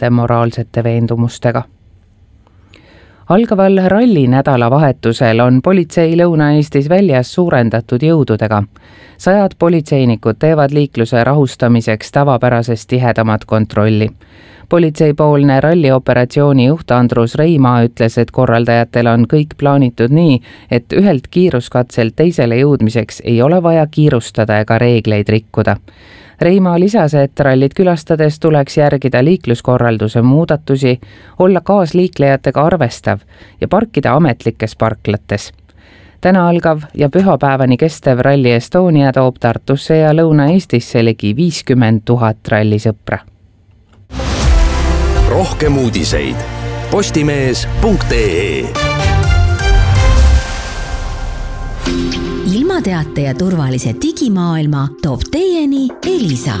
erinevate moraalsete veendumustega. Algaval ralli nädalavahetusel on politsei Lõuna-Eestis väljas suurendatud jõududega. 100 politseinikud teevad liikluse rahustamiseks tavapärasest tihedamat kontrolli. Politseipoolne rallioperatsiooni juht Andrus Reimaa ütles, et korraldajatel on kõik plaanitud nii, et ühelt kiiruskatselt teisele jõudmiseks ei ole vaja kiirustada ega reegleid rikkuda. Reimaa lisas, et rallit külastades tuleks järgida liikluskorralduse muudatusi, olla kaasliiklejatega arvestav ja parkida ametlikes parklates. Täna algav ja pühapäevani kestev Rally Estonia toob Tartusse ja Lõuna-Eestisse ligi 50 000 rallisõpra. Rohkem uudiseid postimees.ee. Ilmateate ja turvalise digimaailma toob teieni Elisa.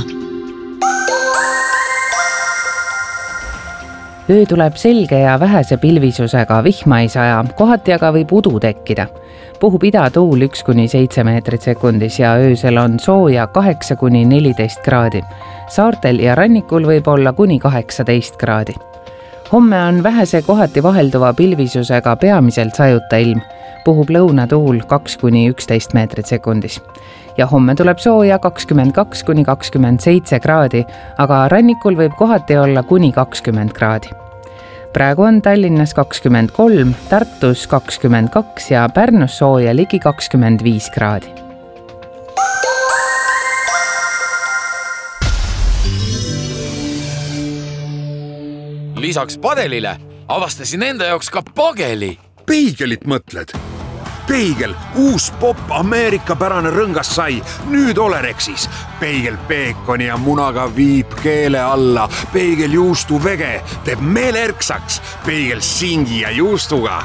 Öö tuleb selge ja vähese pilvisusega, vihma ei saja, kohati aga võib udu tekkida. Puhub idatuul 1–7 meetrit sekundis ja öösel on sooja 8–14 kraadi. Saartel ja rannikul võib olla kuni 18 kraadi. Homme on vähese kohati vahelduva pilvisusega peamiselt sajuta ilm. Puhub lõunatuul 2–11 meetrit sekundis. Ja homme tuleb sooja 22–27 kraadi, aga rannikul võib kohati olla kuni 20 kraadi. Praegu on Tallinnas 23, Tartus 22 ja Pärnus sooja ligi 25 kraadi. Lisaks padelile avastasin enda jaoks ka pageli. Peigelit mõtled? Peigel, uus popp Ameerika-pärane rõngas sai, nüüd Olerexis. Peigel peekoni ja munaga viib keele alla. Peigel juustu vege teeb meele erksaks. Peigel singi ja juustuga.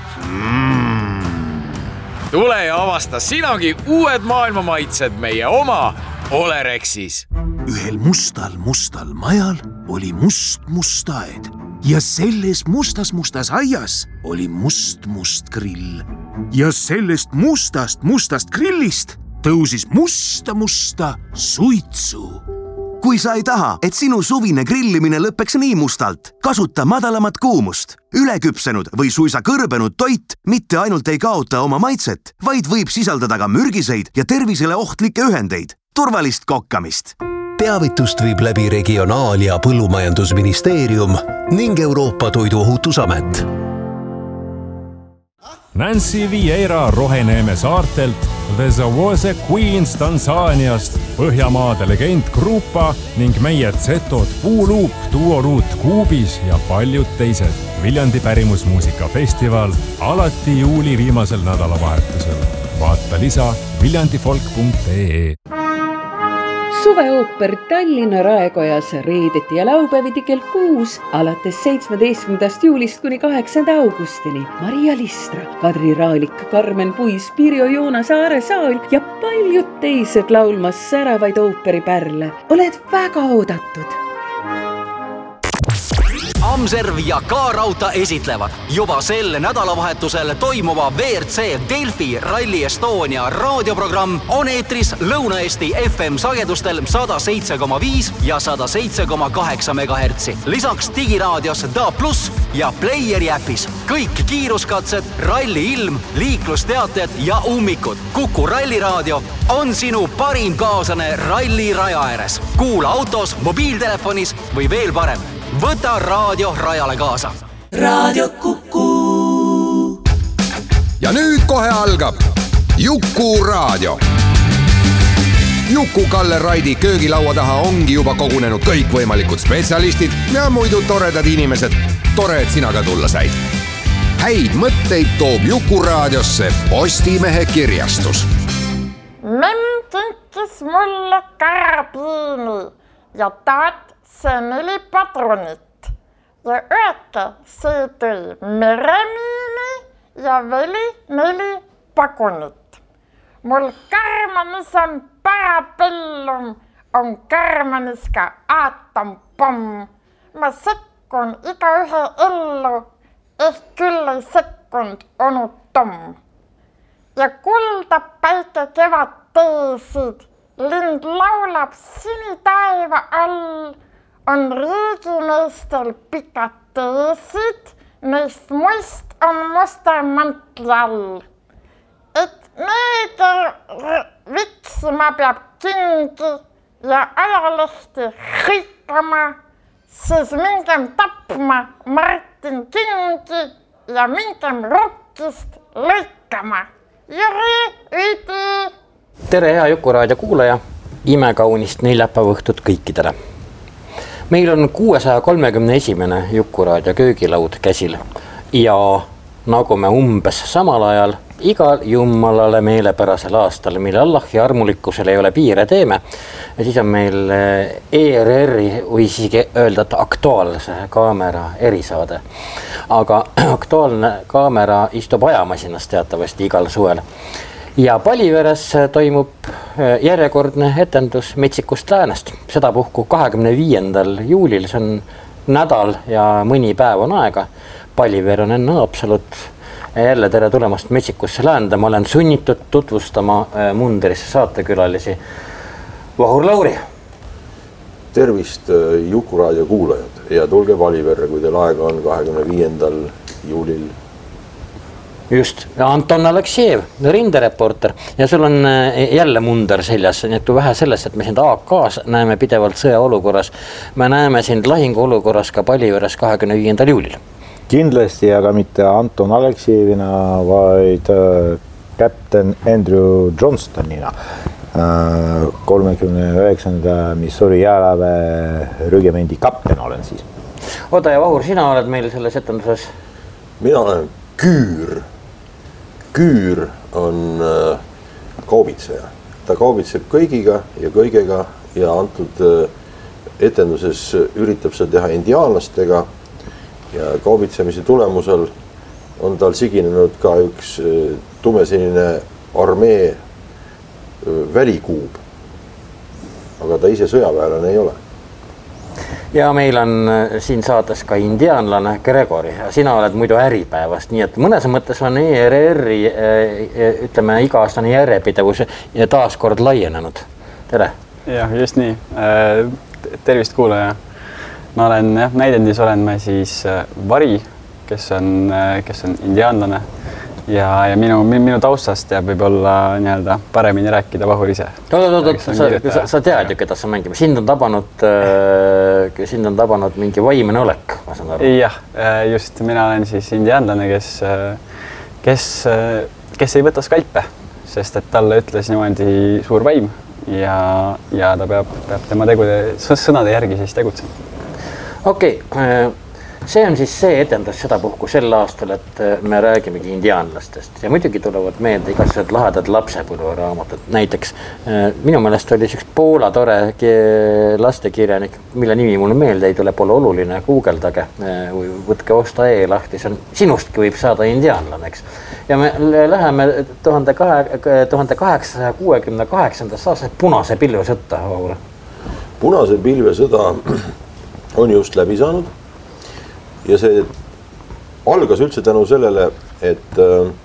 Tule ja avasta sinagi uued maailmamaitsed meie oma Olerexis. Ühel mustal majal oli must aed. Ja selles mustas aias oli must grill. Ja sellest mustast grillist tõusis musta suitsu. Kui sa ei taha, et sinu suvine grillimine lõpeks nii mustalt, kasuta madalamat kuumust. Üleküpsenud või suisa kõrbenud toit mitte ainult ei kaota oma maitset, vaid võib sisaldada ka mürgiseid ja tervisele ohtlikke ühendeid. Turvalist kokkamist! Teavitust viib läbi Regionaal- ja Põllumajandusministeerium ning Euroopa Toiduohutusamet. Nancy Vieira Roheneeme saartelt, The Zawose Queens Tansaaniast, Põhjamaade legend Grupa ning meie Zetod Puuluup, Duoruut Kuubis ja paljud teised. Viljandi pärimusmuusikafestival alati juuli viimasel nädalavahetusel. Vaata lisa viljandifolk.ee. Suveooper Tallinna Raekojas reedeti ja laupäeviti kell 6 alates 17. juulist kuni 8. augustini. Maria Listra, Kadri Raalik, Karmen Puis, Pirjo Joonas, Aare Saal ja paljud teised laulmas säravaid ooperipärle. Oled väga oodatud! Amserv ja K-Rauta esitlevad juba sel nädalavahetusel toimuva WRC Delfi Rally Estonia raadioprogramm on eetris Lõuna-Eesti FM sagedustel 107,5 ja 107,8 MHz. Lisaks digiraadios DA+ ja Playeri äpis. Kõik kiiruskatsed, ralli ilm, liiklusteated ja ummikud. Kuku ralliraadio on sinu parim kaaslane ralli raja ääres. Kuula autos, mobiiltelefonis või veel parem. Võta raadio rajale kaasa. Raadio Kuku. Ja nüüd kohe algab Juku raadio. Juku-Kalle Raidi köögilaua taha ongi juba kogunenud kõikvõimalikud spetsialistid ja muidu toredad inimesed. Tore, et sina ka tulla said. Häid mõtteid toob Juku raadiosse Postimehe kirjastus. Memm kinkis mulle karabiini ja see 4 padrunit ja õeke see tõi meremiini ja veli 4 pagunit. Mul karmanis on parabellum, on karmanis ka aatompomm. Ma sekkun igaühe ellu, ehk küll ei sekkunud onu Tom. Ja kuldab päike kevad teesid, lind laulab sinitaeva all. on riigimeestel pikad teesid, neist muist on musta mantli all. Et meede vitsima peab kingi ja ajalehti rikkama, siis mingem tapma Martin Kingi ja mingem rokkist lõikama. Jüri, üdi! Tere hea Jukuraadio kuulaja, imekaunist neljapäeva õhtut kõikidele. Meil on 631. Jukuraadio köögilaud käsil ja nagu me umbes samal ajal igal jumalale meelepärasel aastal, mille Allahi armulikkusel ei ole piire teeme, ja siis on meil ERR-i või isegi öelda, et Aktuaalse kaamera erisaade. Aga Aktuaalne kaamera istub ajamasinas teatavasti igal suvel. Ja Paliveres toimub järjekordne etendus Metsikust läänest. Seda puhku 25. juulil, see on nädal ja mõni päev on aega. Paliver on enne Haapsalut. Jälle tere tulemast Metsikusse läände. Ma olen sunnitud tutvustama mundrisse saatekülalisi. Vahur Lauri. Tervist Jukuraadio kuulajad ja tulge Paliverre, kui teil aega on 25. juulil. Just, Anton Aleksejev, rindereporter ja sul on jälle munder seljas, nii et vähe sellest, et me sind AK-s näeme pidevalt sõjaolukorras. Me näeme sind lahinguolukorras ka Paliveres 25. juulil. Kindlasti, aga mitte Anton Aleksejevina, vaid Captain Andrew Johnstonina. 39. Missouri jääläve rügemendi kapten olen siis. Oda ja Vahur, sina oled meil selles etenduses? Mina olen Küür. Küür on kaubitseja. Ta kaubitseb kõigiga ja kõigega ja antud etenduses üritab seda teha indiaanlastega ja kaubitsemise tulemusel on tal siginenud ka üks tumesinine armee välikuub. Aga ta ise sõjaväelane ei ole. Ja meil on siin saates ka indiaanlane Gregori ja sina oled muidu äripäevast, nii et mõnes mõttes on ERR-i ütleme iga-aastane järjepidevus ja taas kord laienenud. Tere! Jah, just nii. Tervist kuulaja. Ma olen näidendis olen me siis Vari, kes on indiaanlane ja minu taustast jääb võib-olla nii-öelda paremini rääkida Vahur ise. Sa tead ju, keda sa mängime. Sind on tabanud mingi vaimne olek, ma saan aru. Jah, just. Mina olen siis indiaanlane, kes ei võta skalpe, sest et talle ütles niimoodi suur vaim ja ta peab tema sõnade järgi siis tegutsema. Okei, see on siis see etendus seda puhku sel aastal, et me räägimegi indiaanlastest ja muidugi tulevad meelde igasugused lahedad lapsepõlveraamatud. Näiteks minu meelest oli üks Poola tore lastekirjanik, mille nimi mulle meelde ei tule, pole oluline, guugeldage või võtke osta lahti, sinustki võib saada indiaanlane, eks. Ja me läheme 1868. aastasse Punase pilvesõtta. Punase pilvesõda on just läbi saanud ja see algas üldse tänu sellele, et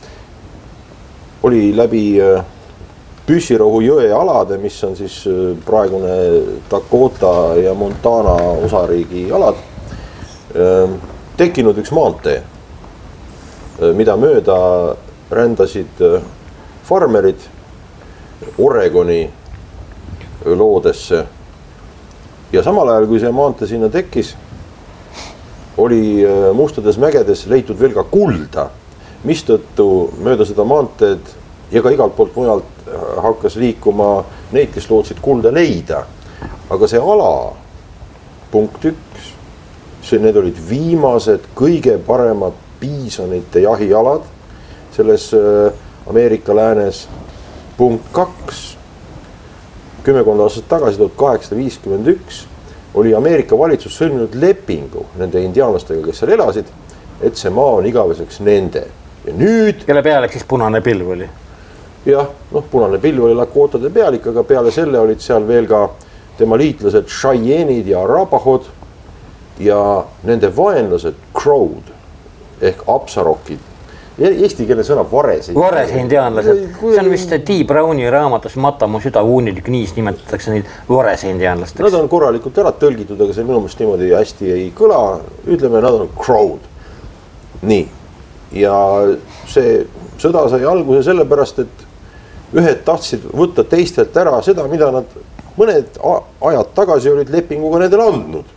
oli läbi Püssirohu jõe alade, mis on siis praegune Dakota ja Montana osariigi alad, tekkinud üks maantee, mida mööda rändasid farmerid Oregoni loodesse. Ja samal ajal, kui see maantee sinna tekkis, oli Mustades mägedes leitud veel ka kulda, mistõttu mööda seda maanteed ja ka igalt poolt mujalt hakkas liikuma neid, kes lootsid kulda leida. Aga see ala, punkt 1, need olid viimased kõige paremad piisonite jahialad selles Ameerika läänes. Punkt 2, 10 aastat tagasi, 1851, oli Ameerika valitsus sõlminud lepingu nende indiaanlastega, kes seal elasid, et see maa on igaveseks nende. Ja nüüd... Kelle pealek siis Punane pilv oli? Jah, Punane pilv oli Lakotade pealik, aga peale selle olid seal veel ka tema liitlased Cheyenne'id ja Arapahod ja nende vaenlased Crow'd ehk Apsarokid. eestikeelne sõna varese. Varese indiaanlased. See on vist T. Browni raamatus Matamu süda uunilik niis nimetatakse neid varese indiaanlasteks. Nad on korralikult ära tõlgitud, aga see minu mõttes niimoodi hästi ei kõla. Ütleme, nad on crowd. Nii. Ja see sõda sai alguse sellepärast, et ühed tahtsid võtta teistelt ära seda, mida nad mõned ajad tagasi olid lepinguga nendele andnud.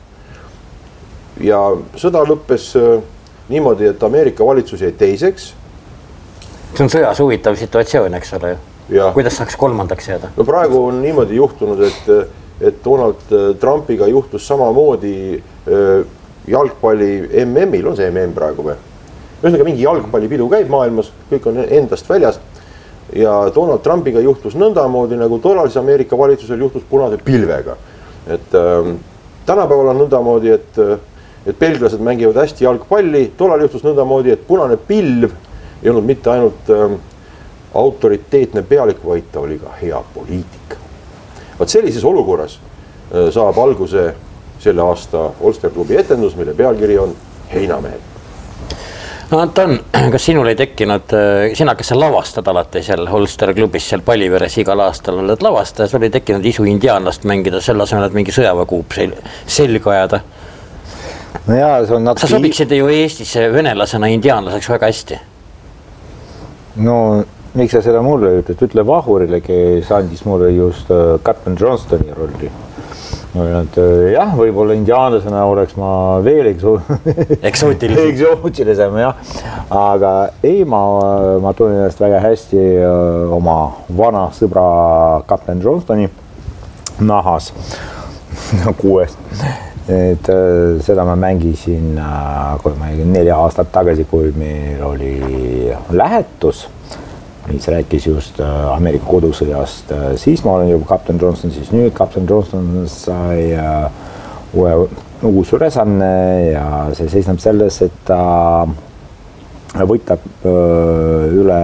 Ja sõda lõppes niimoodi, et Ameerika valitsus jäi teiseks. See on sõjas huvitav situatsioon, eks ole ju? Kuidas saaks kolmandaks jääda? No praegu on niimoodi juhtunud, et Donald Trumpiga juhtus samamoodi jalgpalli MM-il, on see MM praegu või? Ühesõnaga mingi jalgpallipidu käib maailmas, kõik on endast väljas ja Donald Trumpiga juhtus nõndamoodi, nagu tollalise Ameerika valitsusel juhtus punase pilvega. Et tänapäeval on nõndamoodi, et belglased mängivad hästi jalgpalli, tollal juhtus nõndamoodi, et punane pilv ei olnud mitte ainult autoriteetne pealik, vaid ta oli ka hea poliitika. Vaat sellises olukorras saab alguse selle aasta Olster klubi etendus, mille pealkiri on Heinamehed. No Anton, kas sinul ei tekkinud, sina, kes sa lavastad alati seal Olster klubis, seal Palliveres igal aastal oled lavastaja, sul ei tekkinud isu indiaanlast mängida, selle asemel, et mingi sõjaväekuup selga ajada? No jaa, see on sa sobiksid ju Eestisse venelasena indiaanlaseks väga hästi. No miks sa seda mulle ütle Vahurile, kes andis mulle just Captain Johnstoni rolli. Jah, võib-olla indiaanlasena oleks ma veel eksootilisem, jah. Aga ei, ma tunnen ennast väga hästi oma vana sõbra Captain Johnstoni nahas kuuest. Et seda ma mängisin 4 aastat tagasi, kui meil oli lähetus, mis rääkis just Ameerika kodusõjast. Siis ma olen juba Captain Johnston, siis nüüd Captain Johnston sai uus ülesanne ja see seisneb selles, et ta võtab üle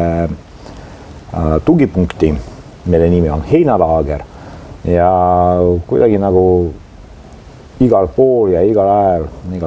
tugipunkti, mille nimi on Heinalaager ja kuidagi nagu igal pool ja igal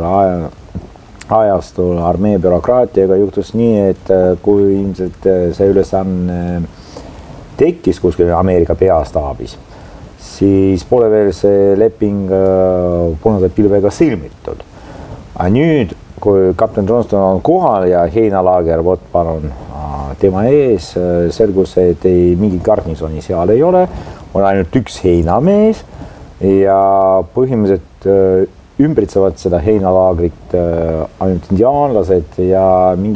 ajastul armee bürokraatiaga juhtus nii, et kui ilmselt see ülesanne tekkis kuskil Ameerika peastaabis, siis pole veel see leping punase pilvega sõlmitud. Aga nüüd, kui Captain Johnston on kohal ja Heinalaager palun tema ees, selgus, et mingi garnisoni seal ei ole, on ainult üks heinamees ja põhimõtteliselt ümbritsevad seda heinalaagrit ainult indiaanlased ja mingi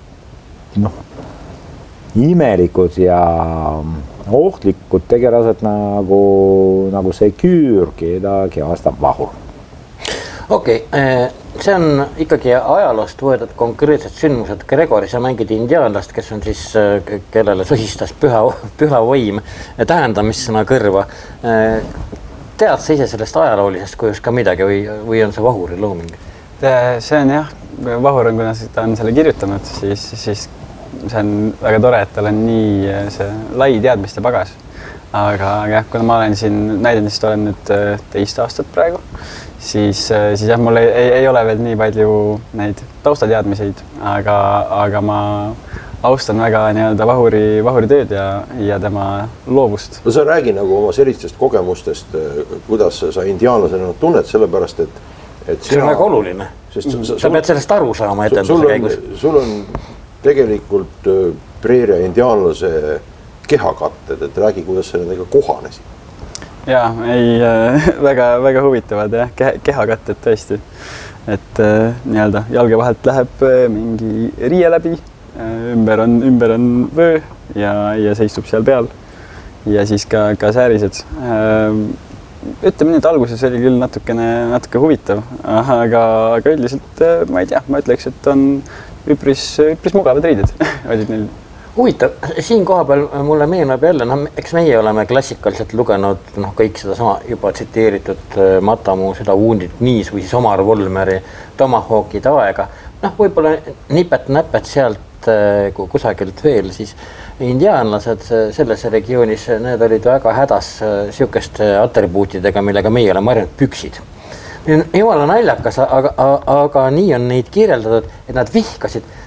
imelikud ja ohtlikud tegelased nagu see küür, keda kehastab Vahur. Okei, see on ikkagi ajaloost võetud konkreetsed sündmused. Gregori, sa mängid indiaanlast, kes on siis, kellele sõhistas püha võim tähendamissõna kõrva. Tead sa ise sellest ajaloolisest kujust ka midagi või on see Vahuri looming? See on jah, Vahur on, kuna ta on selle kirjutanud, siis see on väga tore, et tal on nii see lai teadmiste pagas. Aga jah, kuna ma olen siin näidendist olen nüüd 2 aastat praegu, siis jah, mul ei ole veel nii palju neid taustateadmiseid, aga ma austan väga Vahuri tööd ja tema loovust. No sa räägi nagu oma sellistest kogemustest, kuidas sa indiaanlasena tunned, sellepärast, et see on väga oluline. Sa pead sellest aru saama etenduse käigus. Sul on tegelikult preeria indiaanlase kehakatted, et räägi, kuidas sa nendega kohanesid. Jaa, väga huvitavad jah, kehakatted tõesti. Et jalge vahelt läheb mingi riie läbi, ümber on vöö ja seistub seal peal ja siis ka säärised. Ütleme nüüd, alguses oli küll natuke huvitav, aga üldiselt ma ei tea, ma ütleks, et on üpris mugavad riided olid neil. Huvitav, siin koha peal mulle meenab jälle, eks meie oleme klassikaliselt lugenud kõik seda sama juba tsiteeritud Matamu seda uundit niis või siis Omar Volmeri Tomahawkide aega. Võib-olla nipet-näpet sealt kusagilt veel, siis indiaanlased selles regioonis, need olid väga hädas sihukeste atribuutidega, millega meie oleme harjunud püksid. Jumala naljakas, aga nii on neid kirjeldatud, et nad vihkasid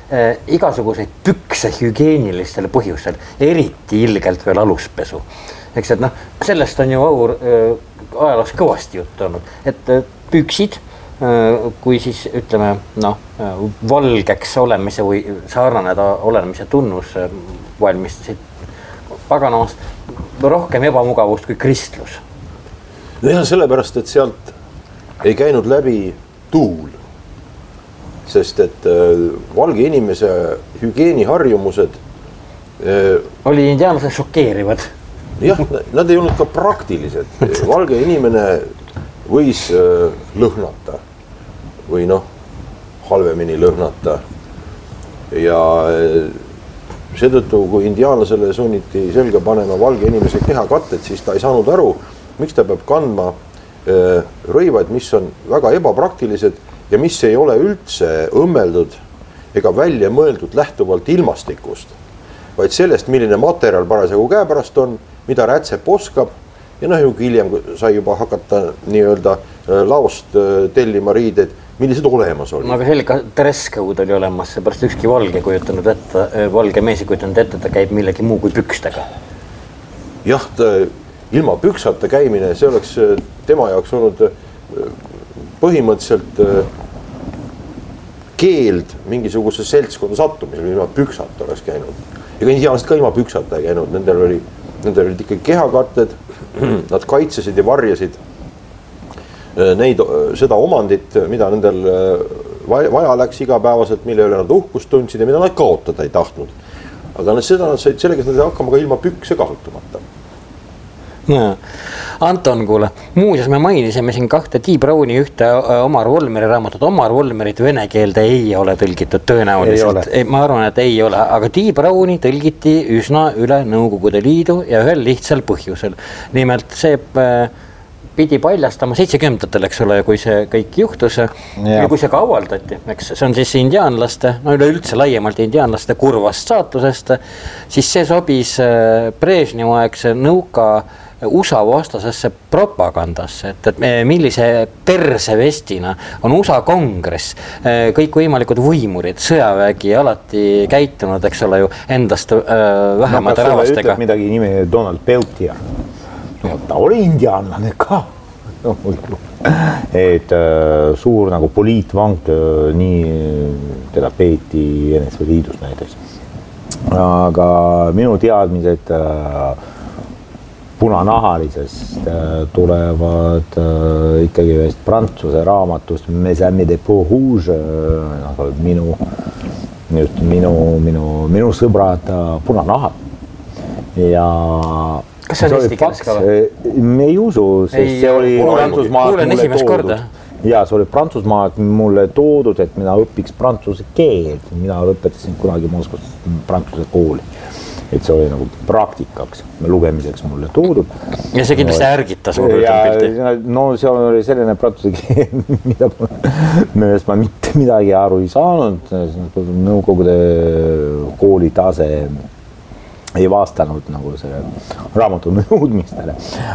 igasuguseid pükse hügieenilistele põhjustel, eriti ilgelt veel aluspesu. Eks et sellest on ju ajaloos kõvasti juttu olnud, et püksid, kui siis ütleme valgeks olemise või sarnaneda olemise tunnus valmistasid paganamast rohkem ebamugavust kui kristlus. Ja sellepärast, et sealt ei käinud läbi tuul, sest et valge inimese hügieeniharjumused oli indiaanlased šokeerivad. Jah, nad ei olnud ka praktilised. Valge inimene võis lõhnata või halvemini lõhnata ja seetõttu, kui indiaanlasele sunniti selga panema valge inimese kehakatted, siis ta ei saanud aru, miks ta peab kandma rõivaid, mis on väga ebapraktilised ja mis ei ole üldse õmmeldud ega välja mõeldud lähtuvalt ilmastikust, vaid sellest, milline materjal parasjagu käepärast on, mida rätsep oskab ja ju hiljem sai juba hakata nii-öelda laost tellima riideid, millised olemas oli. Aga sellega dresscode oli olemas, seepärast ükski valge mees ei kujutanud ette, ta käib millegi muu kui pükstega. Jah, ilma püksata käimine, see oleks tema jaoks olnud põhimõtteliselt keeld mingisuguse seltskonda sattumisel, ilma püksata oleks käinud. Ega indiaanlased ka ilma püksata ei käinud, nendel olid ikkagi kehakatted, nad kaitsesid ja varjasid seda omandit, mida nendel vaja läks igapäevaselt, mille üle nad uhkust tundsid ja mida nad kaotada ei tahtnud. Aga seda nad said sellega, nad hakkama ka ilma pükse kasutamata. Anton, kuule, muuseas me mainisime siin kahte T. Browni ühte Omar Volmeri raamatut. Omar Volmerit vene keelde ei ole tõlgitud tõenäoliselt. Ma arvan, et ei ole, aga T. Browni tõlgiti üsna üle Nõukogude Liidu ja ühel lihtsal põhjusel. Nimelt see pidi paljastama 70-ndatel, eks ole, kui see kõik juhtus ja kui see ka avaldati, eks see on siis indiaanlaste, üleüldse laiemalt indiaanlaste kurvast saatusest, siis see sobis Brežnevi-aegse nõuka USA vastasesse propagandasse, et millise persevestina on USA kongress, kõik võimalikud võimurid, sõjavägi alati käitunud, eks ole ju, endast vähemate rahvastega. Ütleb midagi nimi Donald Peltier. Ta oli indiaanlane ka. Et suur nagu poliitvang, nii teda peeti NSV Liidus näiteks. Aga minu teadmised punanahalisest tulevad ikkagi ühest prantsuse raamatust Mes amis de peau rouge, minu sõbrad punanahad ja kas see on eesti keeles ka või? Me ei usu, sest see oli Prantsusmaalt mulle toodud. Ja see oli Prantsusmaalt mulle toodud, et mina õpiks prantsuse keelt. Mina lõpetasin kunagi Moskvas prantsuse kooli. Et see oli nagu praktikaks, lugemiseks mulle toodud. Ja see kindlasti ärgitas pilti. No see oli selline prantsuse keel, millest ma mitte midagi aru ei saanud. Nõukogude kooli tase ei vastanud nagu selle raamatu nõudmistele,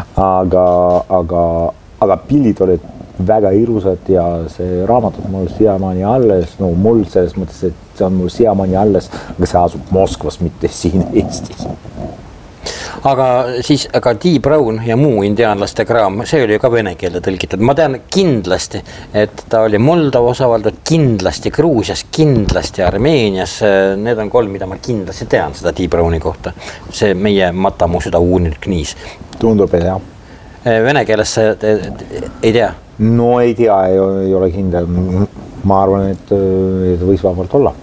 aga pildid olid väga irusad ja see raamatut mul siiamaani alles, mul selles mõttes, et see on mul siiamaani alles, aga see asub Moskvas, mitte siin Eestis. Aga siis T. Brown ja muu indiaanlaste kraam, see oli ju ka vene keelde tõlgitud. Ma tean kindlasti, et ta oli Moldovas avaldud, kindlasti Gruusias, kindlasti Armeenias. Need on 3, mida ma kindlasti tean seda T. Browni kohta. See meie matamu süda uunil kniis. Tundub, et jah. Vene keeles ei tea? No ei tea, ei ole kindel. Ma arvan, et võis vabalt olla.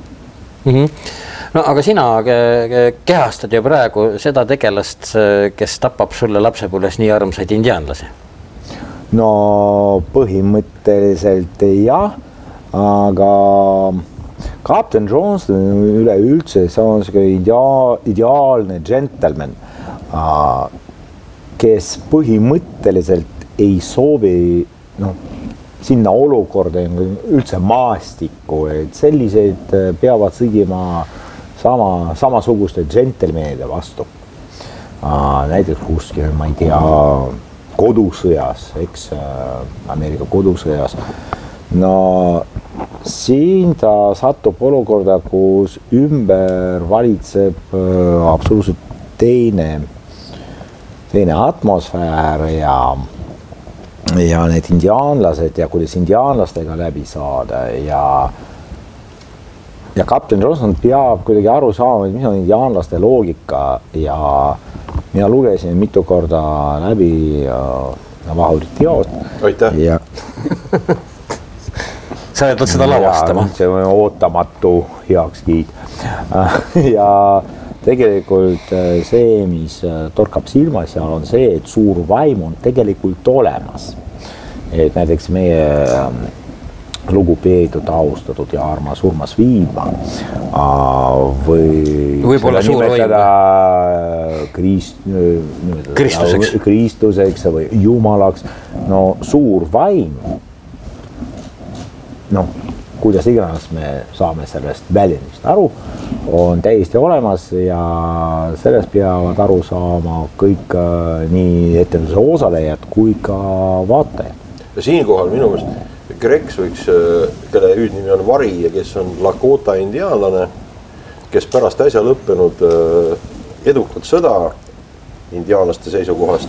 No aga sina kehastad ju praegu seda tegelast, kes tapab sulle lapsepõlves nii armsaid indiaanlasi. No põhimõtteliselt jah, aga Captain Johnston üleüldse, see on ideaalne gentleman, kes põhimõtteliselt ei soovi sinna olukorda üldse maastikku, et sellised peavad sõgima samasuguste džentelmenide vastu. Näiteks kuskil, ma ei tea, kodusõjas, eks Ameerika kodusõjas. No siin ta satub olukorda, kus ümber valitseb absoluutselt teine atmosfäär ja need indiaanlased ja kuidas indiaanlastega läbi saada ja kapten Johnson peab kuidagi aru saama, mis on indiaanlaste loogika ja mina lugesin mitu korda läbi Navajo teod. Aitäh! Sa jätad seda lavastama. See on ootamatu heakskiit. Ja tegelikult see, mis torkab silma seal on see, et suur vaim on tegelikult olemas. Et näiteks meie lugupeetud, austatud ja armas Urmas Viilma või võib-olla suur Kristuseks või Jumalaks. No suur vaim, kuidas iganes me saame sellest väljendist aru, on täiesti olemas ja sellest peavad aru saama kõik nii etenduse osalejad kui ka vaatajad. Ja siinkohal minu meelest Grex võiks, kelle hüüdnimi on Vari ja kes on Lakota indiaanlane, kes pärast äsja lõppenud edukat sõda indiaanlaste seisukohast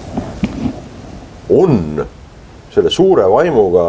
on selle suure vaimuga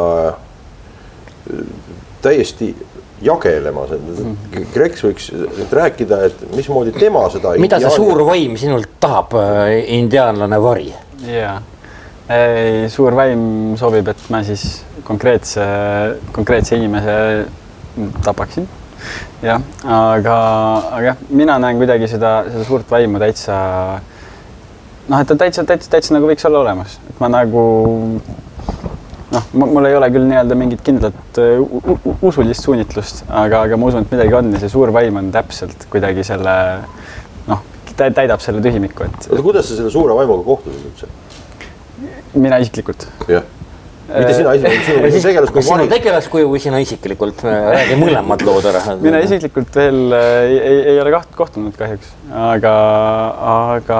täiesti jagelemas. Grex võiks rääkida, et mismoodi tema seda mida see suur vaim sinult tahab, indiaanlane Vari? Jaa. Suur vaim soovib, et ma siis konkreetse inimese tapaksin. Ja, aga mina näen kuidagi seda suurt vaimu täitsa, et ta täitsa nagu võiks olla olemas. Et ma nagu, mul ei ole küll nii-öelda mingit kindlat usulist suunitlust, aga ma usun, et midagi on ja see suur vaim on täpselt kuidagi selle, täidab selle tühimiku. Kuidas sa selle suure vaimuga kohtusid üldse? Mina isiklikult. Jah. Mitte sina isiklikult, sinu tegelaskuju või sina isiklikult, räägi mõlemad lood ära. Mina isiklikult veel ei ole kohtunud kahjuks, aga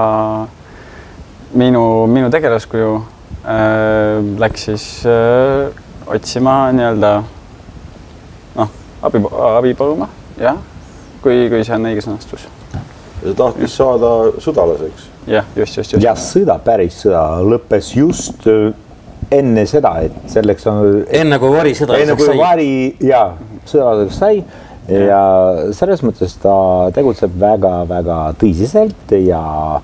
minu tegelaskuju läks siis otsima nii-öelda abi paluma, jah, kui see on õige sõnastus. Ja tahtis saada sõdalaseks. Jah, just. Ja sõda, päris sõda lõppes just enne seda, et selleks on... Enne kui Vari sõdalaseks sai ja selles mõttes ta tegutseb väga-väga tõsiselt ja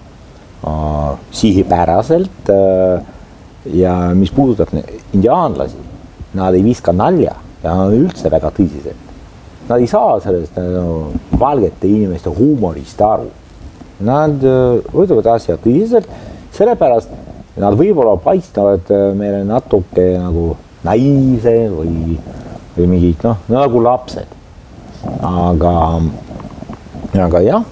sihipäraselt ja mis puudutab indiaanlasi, nad ei viska nalja ja nad on üldse väga tõsiselt. Nad ei saa sellest valgete inimeste huumorist aru. Nad võtavad asja tõsiselt, sellepärast nad võib-olla paistavad meile natuke nagu naiivse või mingid, nagu lapsed. Aga jah,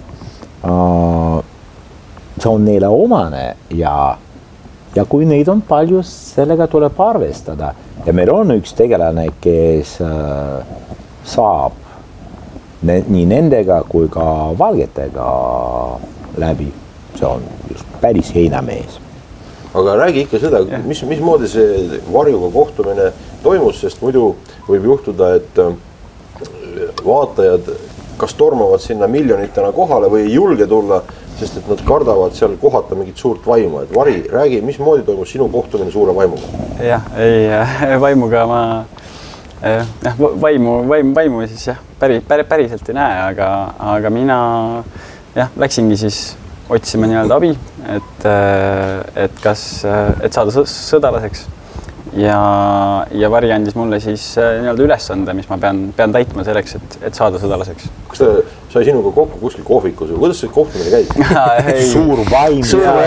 see on neile omane ja kui neid on palju, sellega tuleb arvestada. Ja meil on üks tegelane, kes saab nii nendega kui ka valgetega läbi. See on just päris heinamees. Aga räägi ikka seda, mismoodi see Varjuga kohtumine toimus, sest muidu võib juhtuda, et vaatajad kas tormavad sinna miljonitena kohale või ei julge tulla, sest et nad kardavad seal kohata mingit suurt vaimu. Et Vari, räägi, mismoodi toimus sinu kohtumine suure vaimuga? Jah, vaimuga ma... Vaimu siis jah, päriselt ei näe, aga mina läksingi siis otsima nii-öelda abi, et saada sõdalaseks ja Vari andis mulle siis nii-öelda ülesande, mis ma pean täitma selleks, et saada sõdalaseks. Kas ta sai sinuga kokku kuskil kohvikus või kuidas see kohtumine käib? Suur vaim.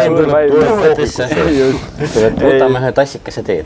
Võtame ühe tassikese teed.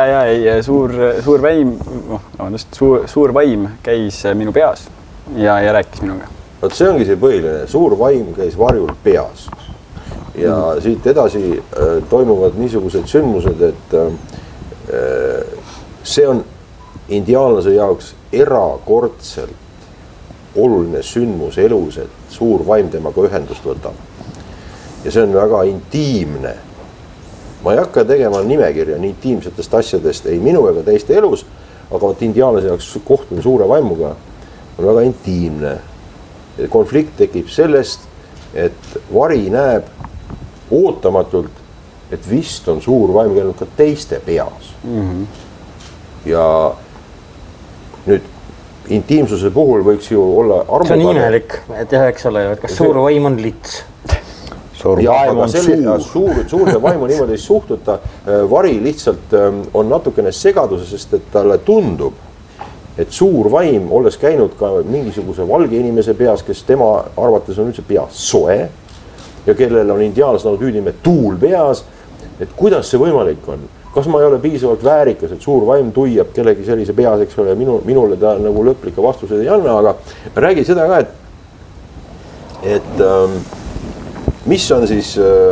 Suur vaim käis minu peas ja rääkis minuga. Vaat see ongi see põhiline. Suur vaim käis Varjul peas. Ja siit edasi toimuvad niisugused sündmused, et see on indiaanlase jaoks erakordselt oluline sündmus elus, et suur vaim temaga ühendust võtab. Ja see on väga intiimne. Ma ei hakka tegema nimekirja nii intiimsetest asjadest ei minu ega teiste elus, aga indiaanlase jaoks kohtumine suure vaimuga on väga intiimne. Konflikt tekib sellest, et vari näeb ootamatult, et vist on suur vaim käinud ka teiste peas. Ja nüüd intiimsuse puhul võiks ju olla armukade. See on imelik, et eks ole, et kas suur vaim on lits? Suur vaim on suurde vaimu niimoodi ei suhtuta. Vari lihtsalt on natukene segaduse, sest et talle tundub, et suur vaim, olles käinud ka mingisuguse valge inimese peas, kes tema arvates on üldse pea soe ja kellel on indiaanlased nagu tüüdime tuul peas, et kuidas see võimalik on? Kas ma ei ole piisavalt väärikas, et suur vaim tuiab kellegi sellise peas, eks ole, minule ta nagu lõplike vastused ei anna, aga räägi seda ka, et mis on siis,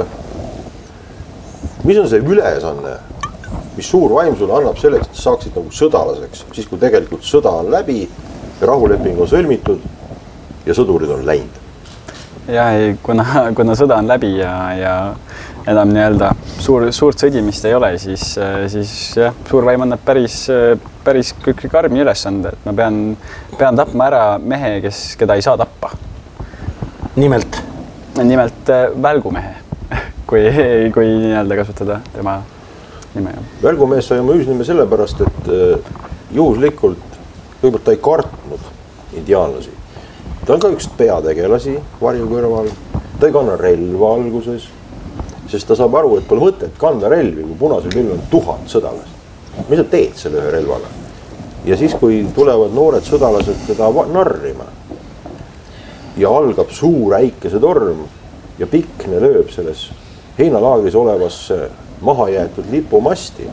mis on see ülesanne, mis suur vaim sulle annab selleks, et saaksid nagu sõdalaseks, siis kui tegelikult sõda on läbi, rahuleping on sõlmitud ja sõdurid on läinud. Ja kuna sõda on läbi ja enam nii-öelda suurt sõdimist ei ole, siis jah, suur vaim annab päris karmi ülesande, et ma pean tapma ära mehe, keda ei saa tappa. Nimelt välgumehe, kui nii-öelda kasutada tema nime. Välgumees sai oma hüüsnime sellepärast, et juhuslikult kõigepealt ta ei kartnud indiaanlasi. Ta on ka üks peategelasi varju kõrval, ta ei kanna relva alguses, sest ta saab aru, et pole mõtet kanda relvi, kui punasel pilvel on 1000 sõdalast. Mis sa teed selle ühe relvaga? Ja siis, kui tulevad noored sõdalased teda narrima ja algab suur äikese torm ja Pikne lööb selles heinalaagris olevasse maha jäetud lipumasti,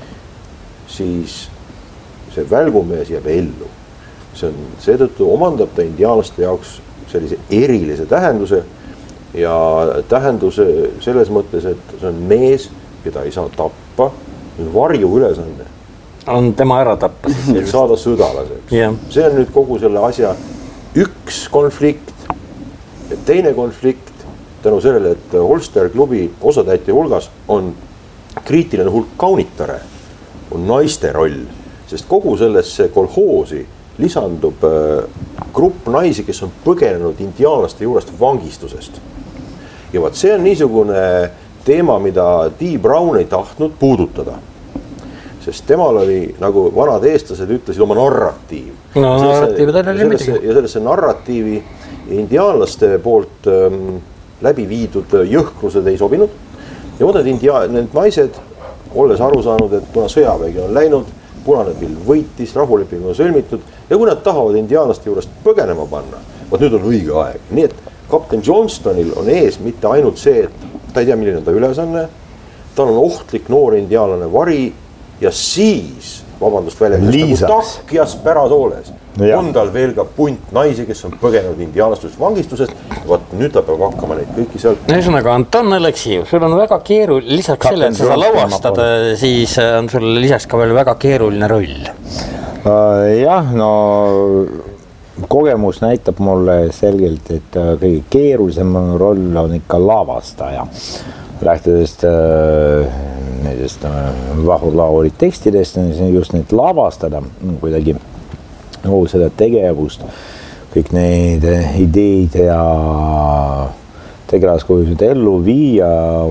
siis see välgumees jääb ellu. Seetõttu omandab ta indiaanlaste jaoks sellise erilise tähenduse ja tähenduse selles mõttes, et see on mees, keda ei saa tappa, varju ülesanne. On tema ära tappa. Et saada sõdalaseks. Yeah. See on nüüd kogu selle asja üks konflikt, teine konflikt tänu sellele, et Holster klubi osatäitja hulgas on kriitiline hulk kaunitare, on naiste roll, sest kogu sellesse kolhoosi lisandub grupp naisi, kes on põgenenud indiaanlaste juurest vangistusest. Ja vaat see on niisugune teema, mida T. Brown ei tahtnud puudutada. Sest temal oli, nagu vanad eestlased ütlesid, oma narratiiv. No, narratiivi tal oli midagi. Ja sellesse narratiivi indiaanlaste poolt läbi viidud jõhkrused ei sobinud. Ja need naised, olles aru saanud, et kuna sõjavägi on läinud, punane pill võitis, rahuleping on sõlmitud ja kui nad tahavad indiaanlaste juurest põgenema panna, vaat nüüd on õige aeg. Nii et kapten Johnstonil on ees mitte ainult see, et ta ei tea, milline on ta ülesanne, tal on ohtlik noor indiaanlane vari ja siis, vabandust väljendust, nagu takjas päratooles, on tal veel ka punt naisi, kes on põgenenud indiaanlastusest vangistusest, vaat nüüd ta peab hakkama neid kõiki seal. Ühesõnaga, Anton Aleksijev, sul on väga keeruline, lisaks selle, et seda lavastada, siis on sul lisaks ka veel väga keeruline roll. Jah, no kogemus näitab mulle selgelt, et kõige keerulisem roll on ikka lavastaja. Lähtudest nendest Vahur-Lauri tekstidest, just neid lavastada kuidagi seda tegevust, kõik neid ideid ja tegelaskujusid ellu viia,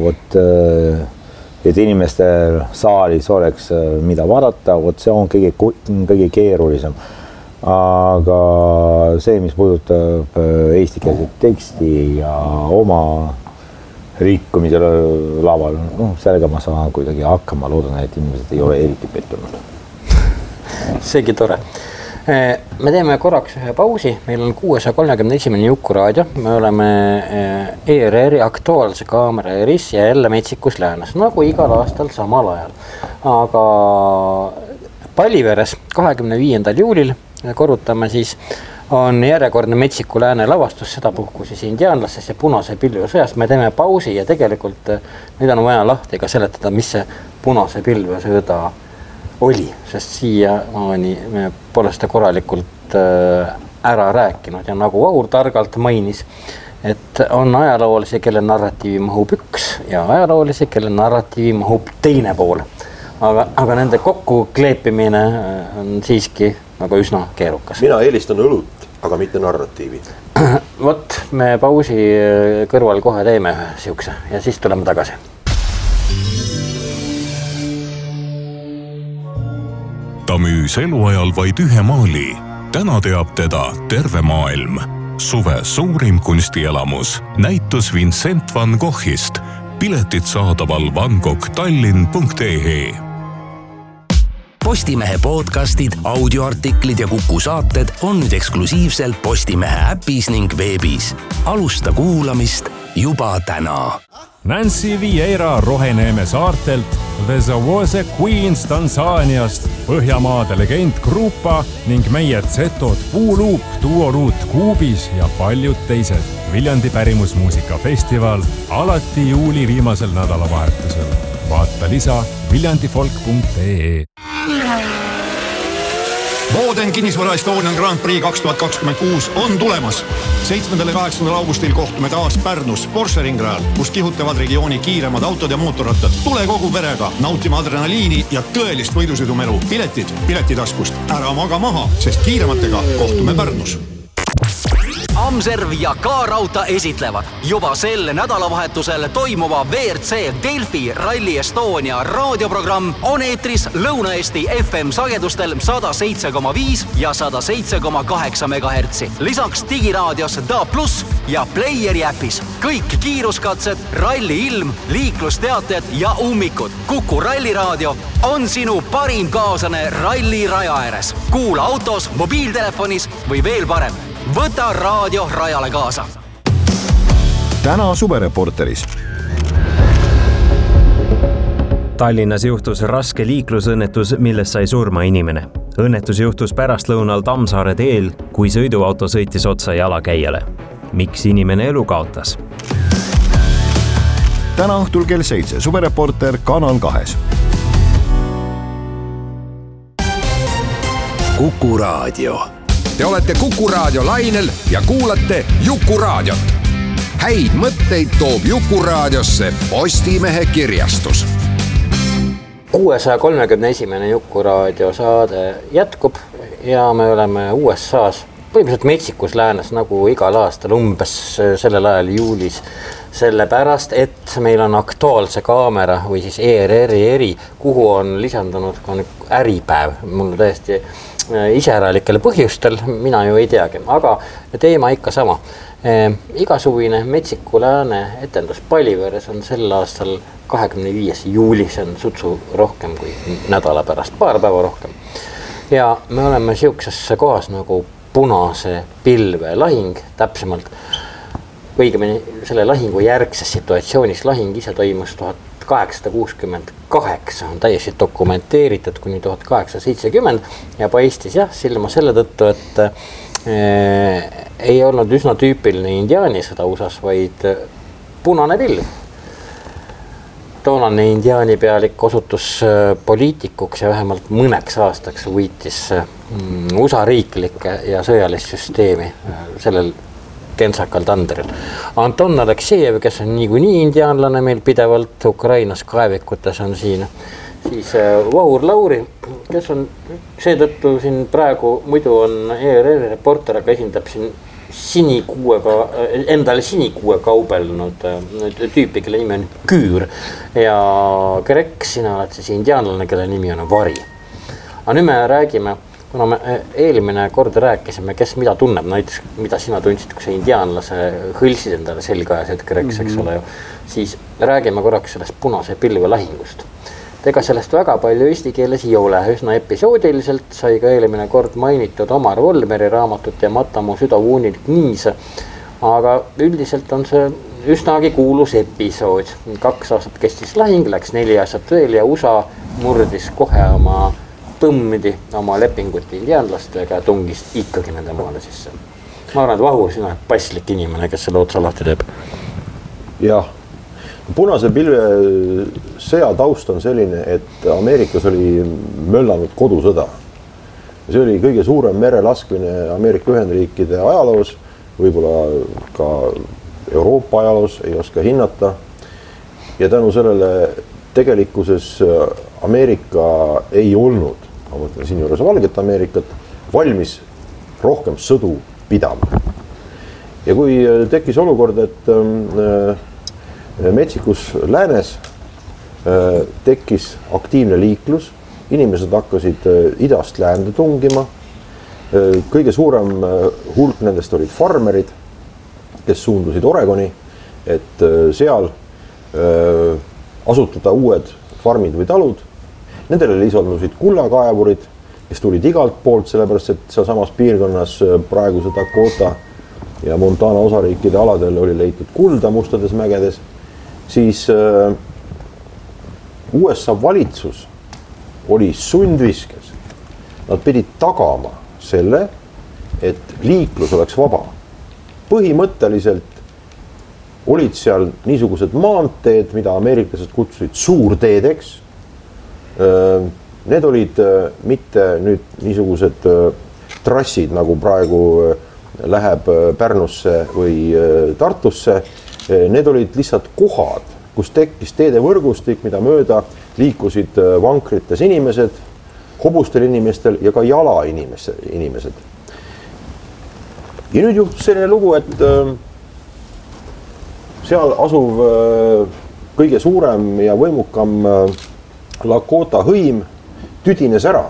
et inimeste saalis oleks mida vaadata, see on kõige keerulisem. Aga see, mis puudutab eestikeelset teksti ja oma rikkumisele laval, sellega ma saan kuidagi hakkama, loodan, et inimesed ei ole eriti pettunud. Seegi tore. Me teeme korraks ühe pausi, meil on 631. Jukuraadio, me oleme ERR-i Aktuaalse kaamera ERIS ja jälle Metsikus Läänes, nagu igal aastal samal ajal. Aga Palliveres 25. juulil korrutame siis on järjekordne Metsiku Lääne lavastus, seda puhku siis indiaanlastest ja punase pilve sõjast. Me teeme pausi ja tegelikult nüüd on vaja lahti ka seletada, mis see punase pilve sõda oli, sest siia me pole seda korralikult ära rääkinud ja nagu Vahur targalt mainis, et on ajaloolisi, kelle narratiivi mahub üks ja ajaloolisi, kelle narratiivi mahub teine pool. aga nende kokku kleepimine on siiski nagu üsna keerukas. Mina eelistan õlut, aga mitte narratiivi. Vot, me pausi kõrval kohe teeme ühe siukse ja siis tuleme tagasi. Ta müüs eluajal vaid ühe maali. Täna teab teda terve maailm. Suve suurim kunstielamus. Näitus Vincent van Goghist. Piletid saadaval vangoghtallinn.ee. Postimehe podcastid, audioartiklid ja Kuku saated on nüüd eksklusiivselt Postimehe äpis ning veebis. Alusta kuulamist juba täna. Nancy Vieira Roheneeme saartelt, The Zawose Queens Tansaaniast, Põhjamaade legend Grupa ning meie zetod Puuluup, Tuoruut Kuubis ja paljud teised. Viljandi pärimusmuusikafestival alati juuli viimasel nädalavahetusel. Vaata lisa viljandifolk.ee. Boden kinnisvara Estonian Grand Prix 2026 on tulemas. 7. ja 8. augustil kohtume taas Pärnus Porsche ringrajal, kus kihutavad regiooni kiiremad autod ja mootorrattad. Tule kogu perega nautima adrenaliini ja tõelist võidusõidumelu. Piletid piletitaskust. Ära maga maha, sest kiirematega kohtume Pärnus. Amserv ja K-Rauta esitlevad juba sel nädalavahetusel toimuva WRC Delfi Rally Estonia raadioprogramm on eetris Lõuna-Eesti FM sagedustel 107,5 ja 107,8 MHz. Lisaks digiraadios DA+ ja Playeri äpis. Kõik kiiruskatsed, ralli ilm, liiklusteated ja ummikud. Kuku ralliraadio on sinu parim kaaslane ralli raja ääres. Kuula autos, mobiiltelefonis või veel parem. Võta raadio rajale kaasa. Täna Suvereporteris. Tallinnas juhtus raske liiklusõnnetus, milles sai surma inimene. Õnnetus juhtus pärastlõunal Tammsaare teel, kui sõiduauto sõitis otsa jalakäijale. Miks inimene elu kaotas? Täna õhtul kell 7 Suvereporter Kanal 2. Kuku raadio. Te olete Kuku raadio lainel ja kuulate Juku raadiot. Häid mõtteid toob Juku raadiosse Postimehe kirjastus. 631. Juku raadio saade jätkub ja me oleme USA's, põhimõtteliselt Meksikus läänes nagu igal aastal umbes sellel ajal juulis, sellepärast, et meil on Aktuaalse kaamera või siis ERR-i eri, kuhu on lisandunud ka äripäev. Mul täiesti iseäralikele põhjustel, mina ju ei teagi, aga teema ikka sama. Igasuvine Metsiku lääne etendus Paliveres on sel aastal 25. juuli, see on sutsu rohkem kui nädala pärast, paar päeva rohkem. Ja me oleme siukses kohas nagu Punase pilve lahing, täpsemalt õigemini selle lahingu järgses situatsioonis. Lahing ise toimus 1868, on täiesti dokumenteeritud kuni 1870 ja paistis silma selle tõttu, et ei olnud üsna tüüpiline indiaanisõda USAs, vaid punane pilv. Toonane indiaanipealik osutus poliitikuks ja vähemalt mõneks aastaks võitis USA riiklikke ja sõjalist süsteemi sellel kentsakal tanderil. Anton Aleksejev, kes on niikuinii indiaanlane meil pidevalt Ukrainas kaevikutes on siin, siis Vahur Lauri, kes on seetõttu siin praegu muidu on ERR reporter, aga esindab siin endale sinikuue kaubelnud tüüpi, kelle nimi on Küür ja Grek, sina oled siis indiaanlane, kelle nimi on Vari. Aga nüüd me räägime, kuna me eelmine kord rääkisime, kes mida tunneb, näiteks mida sina tundsid, kui sa indiaanlase hõlsid endale selga ja Greks, eks ole ju, siis räägime korraks sellest Punase pilve lahingust. Ega sellest väga palju eesti keeles ei ole, üsna episoodiliselt sai ka eelmine kord mainitud Omar Volmeri raamatut ja Matamu südavuunil kniise, aga üldiselt on see üsnagi kuulus episood. 2 aastat kestis lahing, läks 4 aastat veel ja USA murdis kohe oma tõmmidi oma lepingut indiaanlastega ja tungis ikkagi nende maale sisse. Ma arvan, et Vahur, sina oled passlik inimene, kes selle otsa lahti teeb. Jah. Punase pilve sõja taust on selline, et Ameerikas oli möllanud kodusõda. See oli kõige suurem merelaskmine Ameerika Ühendriikide ajaloos, võib-olla ka Euroopa ajaloos, ei oska hinnata. Ja tänu sellele tegelikkuses Ameerika ei olnud, ma mõtlen siin juures Valget Ameerikat, valmis rohkem sõdu pidama. Ja kui tekkis olukord, et Metsikus läänes tekkis aktiivne liiklus, inimesed hakkasid idast läände tungima, kõige suurem hulk nendest olid farmerid, kes suundusid Oregoni, et seal asutada uued farmid või talud. Nendele lisandusid kullakaevurid, kes tulid igalt poolt, sellepärast et seal samas piirkonnas praeguse Dakota ja Montana osariikide aladel oli leitud kulda mustades mägedes, siis USA valitsus oli sundviskes. Nad pidid tagama selle, et liiklus oleks vaba. Põhimõtteliselt olid seal niisugused maanteed, mida ameeriklased kutsusid suurteedeks. Need olid mitte nüüd niisugused trassid, nagu praegu läheb Pärnusse või Tartusse. Need olid lihtsalt kohad, kus tekkis teedevõrgustik, mida mööda liikusid vankrites inimesed, hobustel inimestel ja ka jala inimesed. Ja nüüd juhtus selline lugu, et seal asuv kõige suurem ja võimukam Lakota hõim tüdines ära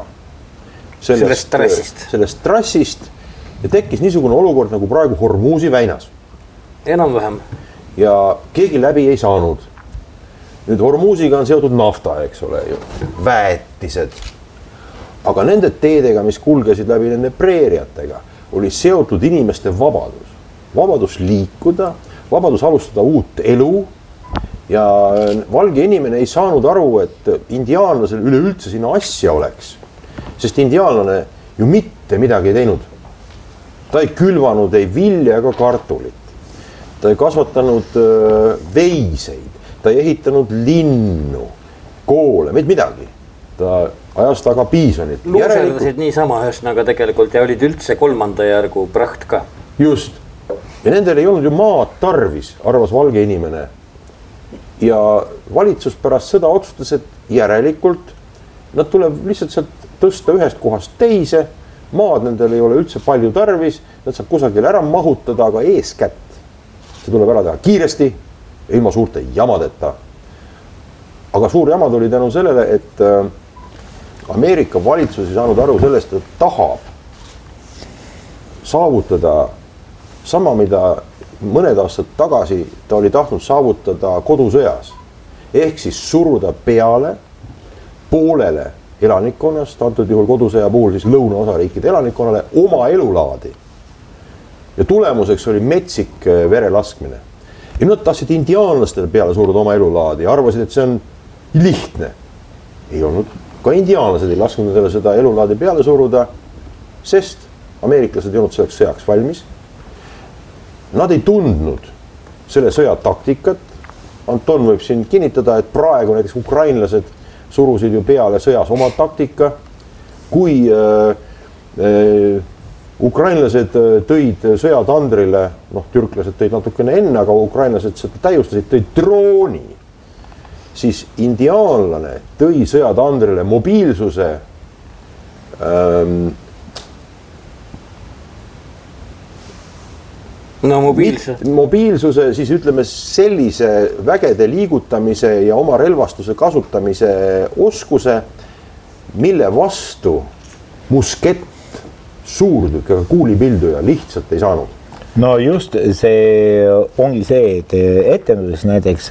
sellest trassist ja tekkis niisugune olukord nagu praegu Hormuzi väinas. Enam-vähem. Ja keegi läbi ei saanud. Nüüd Hormuziga on seotud nafta, eks ole, väetised. Aga nende teedega, mis kulgesid läbi nende preeriatega, oli seotud inimeste vabadus. Vabadus liikuda, vabadus alustada uut elu ja valge inimene ei saanud aru, et indiaanlasel üleüldse sinna asja oleks. Sest indiaanlane ju mitte midagi ei teinud. Ta ei külvanud ei vilja ega kartulit. Ta ei kasvatanud veiseid. Ta ei ehitanud linnu, koole, midagi. Ta ajas taga piisonit. Luuseldasid niisama ühesõnaga tegelikult ja olid üldse 3. järgu praht ka. Just. Ja nendel ei olnud ju maad tarvis, arvas valge inimene. Ja valitsus pärast seda otsustas, et järelikult nad tuleb lihtsalt sealt tõsta ühest kohast teise, maad nendel ei ole üldse palju tarvis, nad saab kusagil ära mahutada, aga eeskätt see tuleb ära teha kiiresti, ilma suurte jamadeta. Aga suur jamad oli tänu sellele, et Ameerika valitsus ei saanud aru sellest, et tahab saavutada sama, mida mõned aastad tagasi ta oli tahtnud saavutada kodusõjas. Ehk siis suruda peale poolele elanikkonnast, antud juhul kodusõja puhul siis lõunaosariikide elanikkonnale oma elulaadi. Ja tulemuseks oli metsik verelaskmine. Ja nad tahtsid indiaanlastele peale suruda oma elulaadi ja arvasid, et see on lihtne. Ei olnud. Ka indiaanlased ei lasknud nendele seda elulaadi peale suruda, sest ameeriklased ei olnud selleks sõjaks valmis. Nad ei tundnud selle sõja taktikat. Anton võib siin kinnitada, et praegu näiteks ukrainlased surusid ju peale sõjas oma taktika. Kui ukrainlased tõid sõjatandrile, türklased tõid natukene enne, aga ukrainlased seda täiustasid, tõid drooni, siis indiaanlane tõi sõjatandrile mobiilsuse mobiilsuse, siis ütleme sellise vägede liigutamise ja oma relvastuse kasutamise oskuse, mille vastu muskett, suurtükk, kuulipilduja lihtsalt ei saanud. No just see ongi see, et etenduses näiteks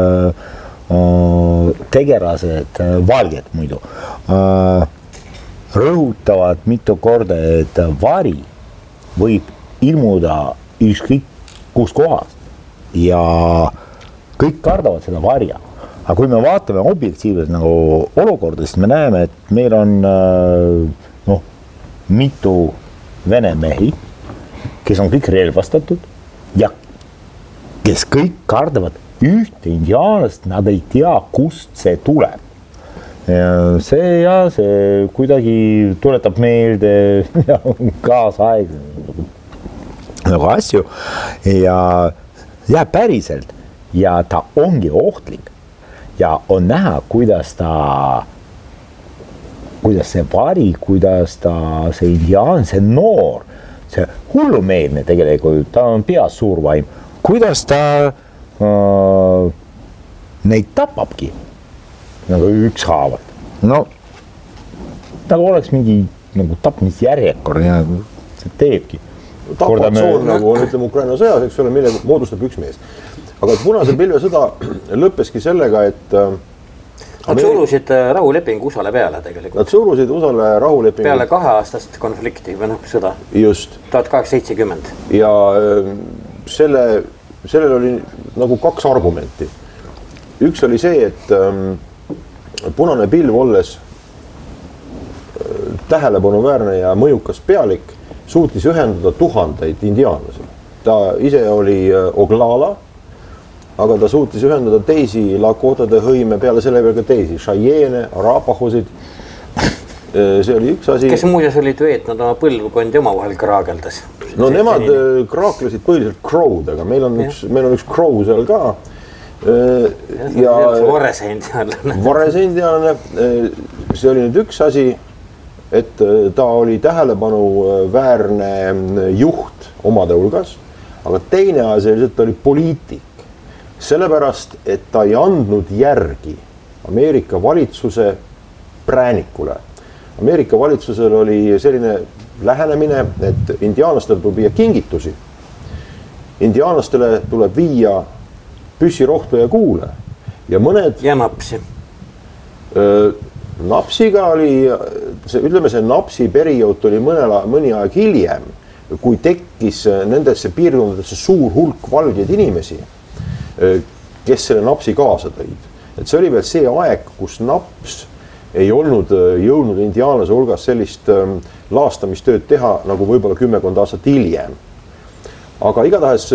tegelased, valged muidu, rõhutavad mitu korda, et vari võib ilmuda ükskõik kus kohas ja kõik kardavad seda varja. Aga kui me vaatame objektiivselt nagu olukorda, siis me näeme, et meil on mitu vene mehi, kes on kõik relvastatud ja kes kõik kardavad ühte indiaanlast, nad ei tea, kust see tuleb. See kuidagi tuletab meelde kaasaegse nagu asju ja päriselt ja ta ongi ohtlik ja on näha, kuidas ta kuidas see vari, kuidas ta, see indiaan, see noor, see hullumeelne tegelikult, ta on peas suur vaim, kuidas ta neid tapabki nagu ükshaavat. No nagu oleks mingi nagu tapmisjärjekord ja see teebki. Tapatsoon nagu on, ütleme, Ukraina sõjas, eks ole, mille moodustab üks mees. Aga Punase pilve sõda lõppeski sellega, et Nad surusid rahulepingu USAle peale tegelikult. Nad surusid USAle rahulepingu. Peale 2-aastast konflikti või sõda. Just. 1870. Ja sellel oli nagu 2 argumenti. Üks oli see, et Punane pilv olles tähelepanuväärne ja mõjukas pealik suutis ühendada tuhandeid indiaanlasi. Ta ise oli Oglala, aga ta suutis ühendada teisi Lakotade hõime, peale selle veel ka teisi, Cheyenne, Arapahosid. See oli üks asi. Kes muuseas olid veetnud oma põlvkondi omavahel kraageldas? No nemad kraaklesid põhiliselt crowdega, meil on üks crow seal ka. Varese indiaanlane. Varese indiaanlane, see oli nüüd üks asi, et ta oli tähelepanu väärne juht omade hulgas, aga teine asi oli, et ta oli poliitik. Sellepärast, et ta ei andnud järgi Ameerika valitsuse präänikule. Ameerika valitsusel oli selline lähenemine, et indiaanlastele tuleb viia kingitusi. Indiaanlastele tuleb viia püssirohtu ja kuule. Ja mõned... Ja napsi. Napsiga oli, ütleme see napsi periood oli mõni aeg hiljem, kui tekkis nendesse piirkondadesse suur hulk valgeid inimesi, kes selle napsi kaasa tõid. Et see oli veel see aeg, kus naps ei olnud jõudnud indiaanlase hulgas sellist laastamistööd teha nagu võib-olla 10 aastat hiljem. Aga igatahes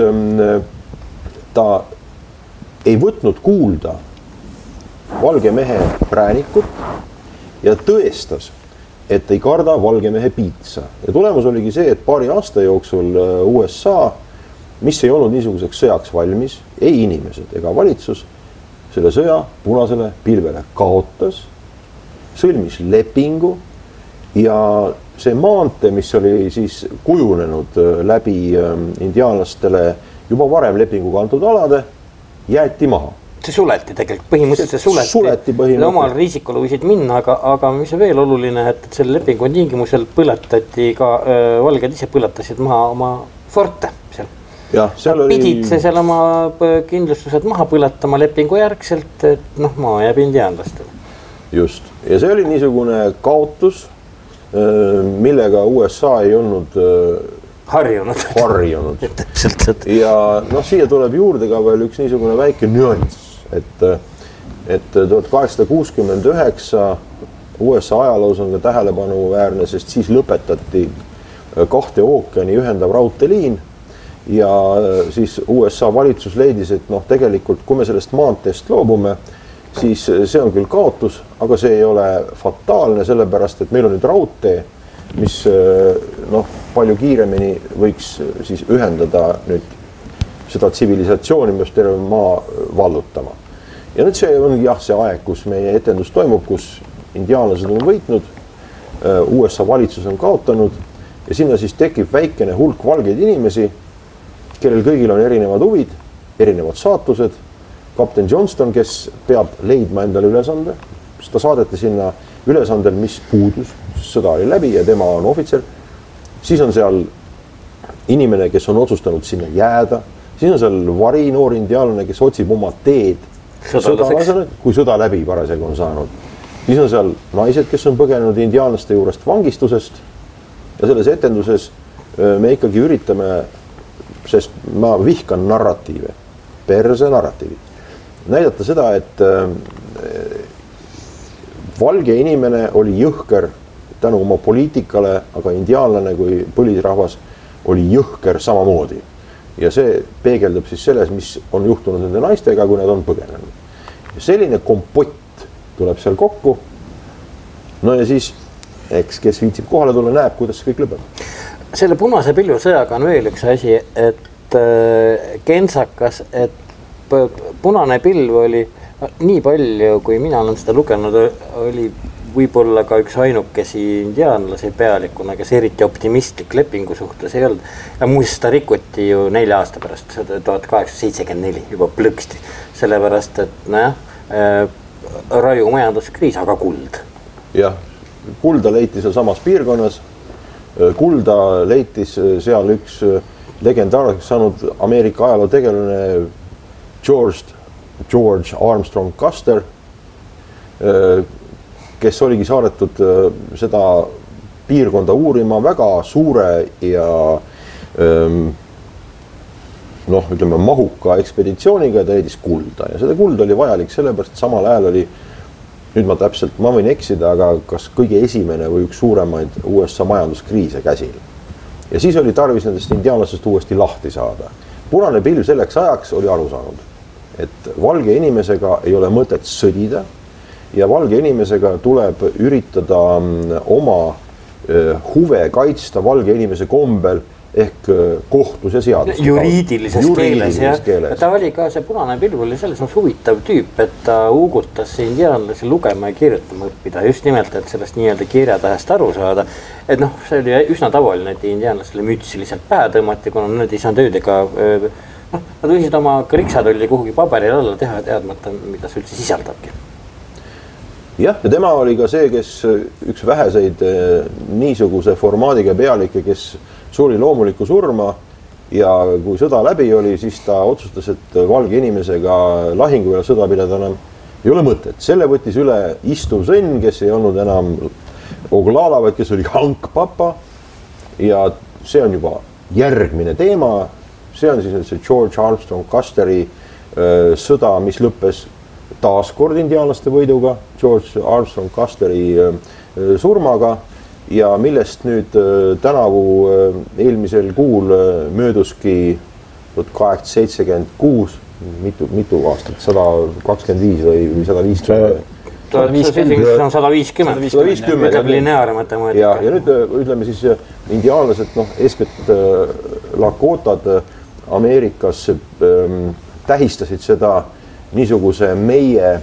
ta ei võtnud kuulda valge mehe präänikut ja tõestas, et ei karda valge mehe piitsa. Ja tulemus oligi see, et paari aasta jooksul USA, mis ei olnud niisuguseks sõjaks valmis, ei inimesed ega valitsus, selle sõja Punasele pilvele kaotas, sõlmis lepingu ja see maante, mis oli siis kujunenud läbi indiaanlastele juba varem lepinguga antud alade, jäeti maha. See suleti tegelikult, põhimõtteliselt see suleti omal riisikul võisid minna, aga mis on veel oluline, et selle lepingu tingimusel põletati ka, valged ise põletasid maha oma forte seal. Ja, pidid see seal oma kindlustused maha põletama lepingu järgselt, et maa jääb indiaanlastele. Just. Ja see oli niisugune kaotus, millega USA ei olnud harjunud. Ja siia tuleb juurde ka veel üks niisugune väike nüanss, et 1869 USA ajaloos on ka tähelepanuväärne, sest siis lõpetati 2 ookeani ühendav raudteeliin ja siis USA valitsus leidis, et tegelikult kui me sellest maanteest loobume, siis see on küll kaotus, aga see ei ole fataalne, sellepärast, et meil on nüüd raudtee, mis palju kiiremini võiks siis ühendada nüüd seda tsivilisatsiooni, mis terve maa vallutama. Ja nüüd see on see aeg, kus meie etendus toimub, kus indiaanlased on võitnud, USA valitsus on kaotanud ja sinna siis tekib väikene hulk valgeid inimesi, kellel kõigil on erinevad huvid, erinevad saatused. Kapten Johnston, kes peab leidma endale ülesande, ta saadeti sinna ülesandel, mis puudus, sõda oli läbi ja tema on ohvitser. Siis on seal inimene, kes on otsustanud sinna jääda. Siis on seal vari noor indiaanlane, kes otsib oma teed sõdalasele, kui sõda läbi parasjagu on saanud. Siis on seal naised, kes on põgenenud indiaanlaste juurest vangistusest ja selles etenduses me ikkagi üritame, sest ma vihkan narratiive, perse narratiivi. Näidata seda, et valge inimene oli jõhker tänu oma poliitikale, aga indiaanlane kui põlisrahvas oli jõhker samamoodi. Ja see peegeldab siis selles, mis on juhtunud nende naistega, kui nad on põgenenud. Ja selline kompott tuleb seal kokku. No ja siis, kes viitsib kohale tulla, näeb, kuidas see kõik lõpeb. Selle Punase pilve sõjaga on veel üks asi, et kentsakas, et Punane pilv oli nii palju, kui mina olen seda lugenud, oli võib-olla ka üks ainukesi indiaanlase pealikuna, kes eriti optimistlik lepingu suhtes ei olnud. Ja muuseas ta rikuti ju 4 aasta pärast, 1874 juba plõksti, sellepärast, et raju majanduskriis, aga kuld. Jah, kulda leiti seal samas piirkonnas. Kulda leitis seal üks legendaarseks saanud Ameerika ajaloo tegelane George Armstrong Custer, kes oligi saadetud seda piirkonda uurima väga suure ja ütleme mahuka ekspeditsiooniga ja ta leidis kulda ja seda kulda oli vajalik sellepärast, et samal ajal oli, nüüd ma võin eksida, aga kas kõige esimene või üks suuremaid USA majanduskriise käsil. Ja siis oli tarvis nendest indiaanlastest uuesti lahti saada. Punane pilv selleks ajaks oli aru saanud, et valge inimesega ei ole mõtet sõdida ja valge inimesega tuleb üritada oma huve kaitsta valge inimese kombel ehk kohtus ja seadus. Juriidilises keeles. Ta oli ka see punane pilv oli selles huvitav tüüp, et ta uugutas indiaanlasi lugema ja kirjutama õppida. Just nimelt, et sellest nii-öelda kirjatähest aru saada. Et see oli üsna tavaline, et indiaanlasele mütsi lihtsalt pähe tõmmati, kuna nad ei saanud öödega, nad võisid oma kriksatolli kuhugi paberil alla teha teadmata, mida see üldse sisaldabki. Jah, ja tema oli ka see, kes üks väheseid niisuguse formaadiga pealikke, kes suri loomulikku surma ja kui sõda läbi oli, siis ta otsustas, et valge inimesega lahingu ja sõda pidada enam ei ole mõtet. Selle võttis üle istuv sõnn, kes ei olnud enam Oglala, vaid kes oli Hank Papa ja see on juba järgmine teema. See on siis see George Armstrong Custeri sõda, mis lõppes taaskord indiaanlaste võiduga, George Armstrong Custeri surmaga ja millest nüüd tänavu eelmisel kuul mööduski 1876, mitu aastat, 125 või 150? 150. Ja nüüd ütleme siis indiaanlased, eeskätt Lakotad Ameerikas tähistasid seda niisuguse meie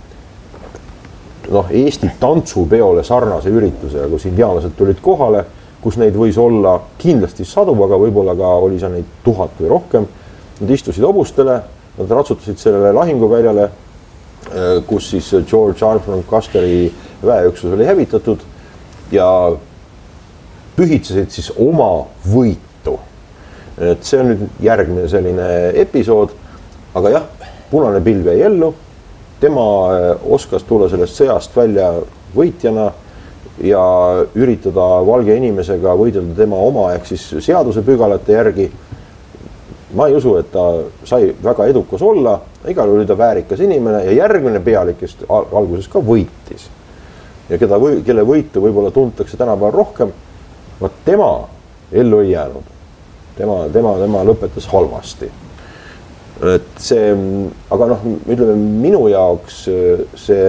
Eesti tantsupeole sarnase üritusega, kus indiaanlased tulid kohale, kus neid võis olla kindlasti sadu, aga võib-olla ka oli seal neid 1000 või rohkem. Nad istusid hobustele, nad ratsutasid sellele lahinguväljale, kus siis George Armstrong Custeri väeüksus oli hävitatud ja pühitsesid siis oma võitu. Et see on nüüd järgmine selline episood, aga jah, punane pilv jäi ellu. Tema oskas tulla sellest sõjast välja võitjana ja üritada valge inimesega võidelda tema oma ehk siis seaduse pügalate järgi. Ma ei usu, et ta sai väga edukas olla, igal oli ta väärikas inimene ja järgmine pealik, kes alguses ka võitis ja kelle võitu võib-olla tuntakse tänapäeval rohkem, tema ellu ei jäänud. Tema lõpetas halvasti. Et see, aga ütleme minu jaoks see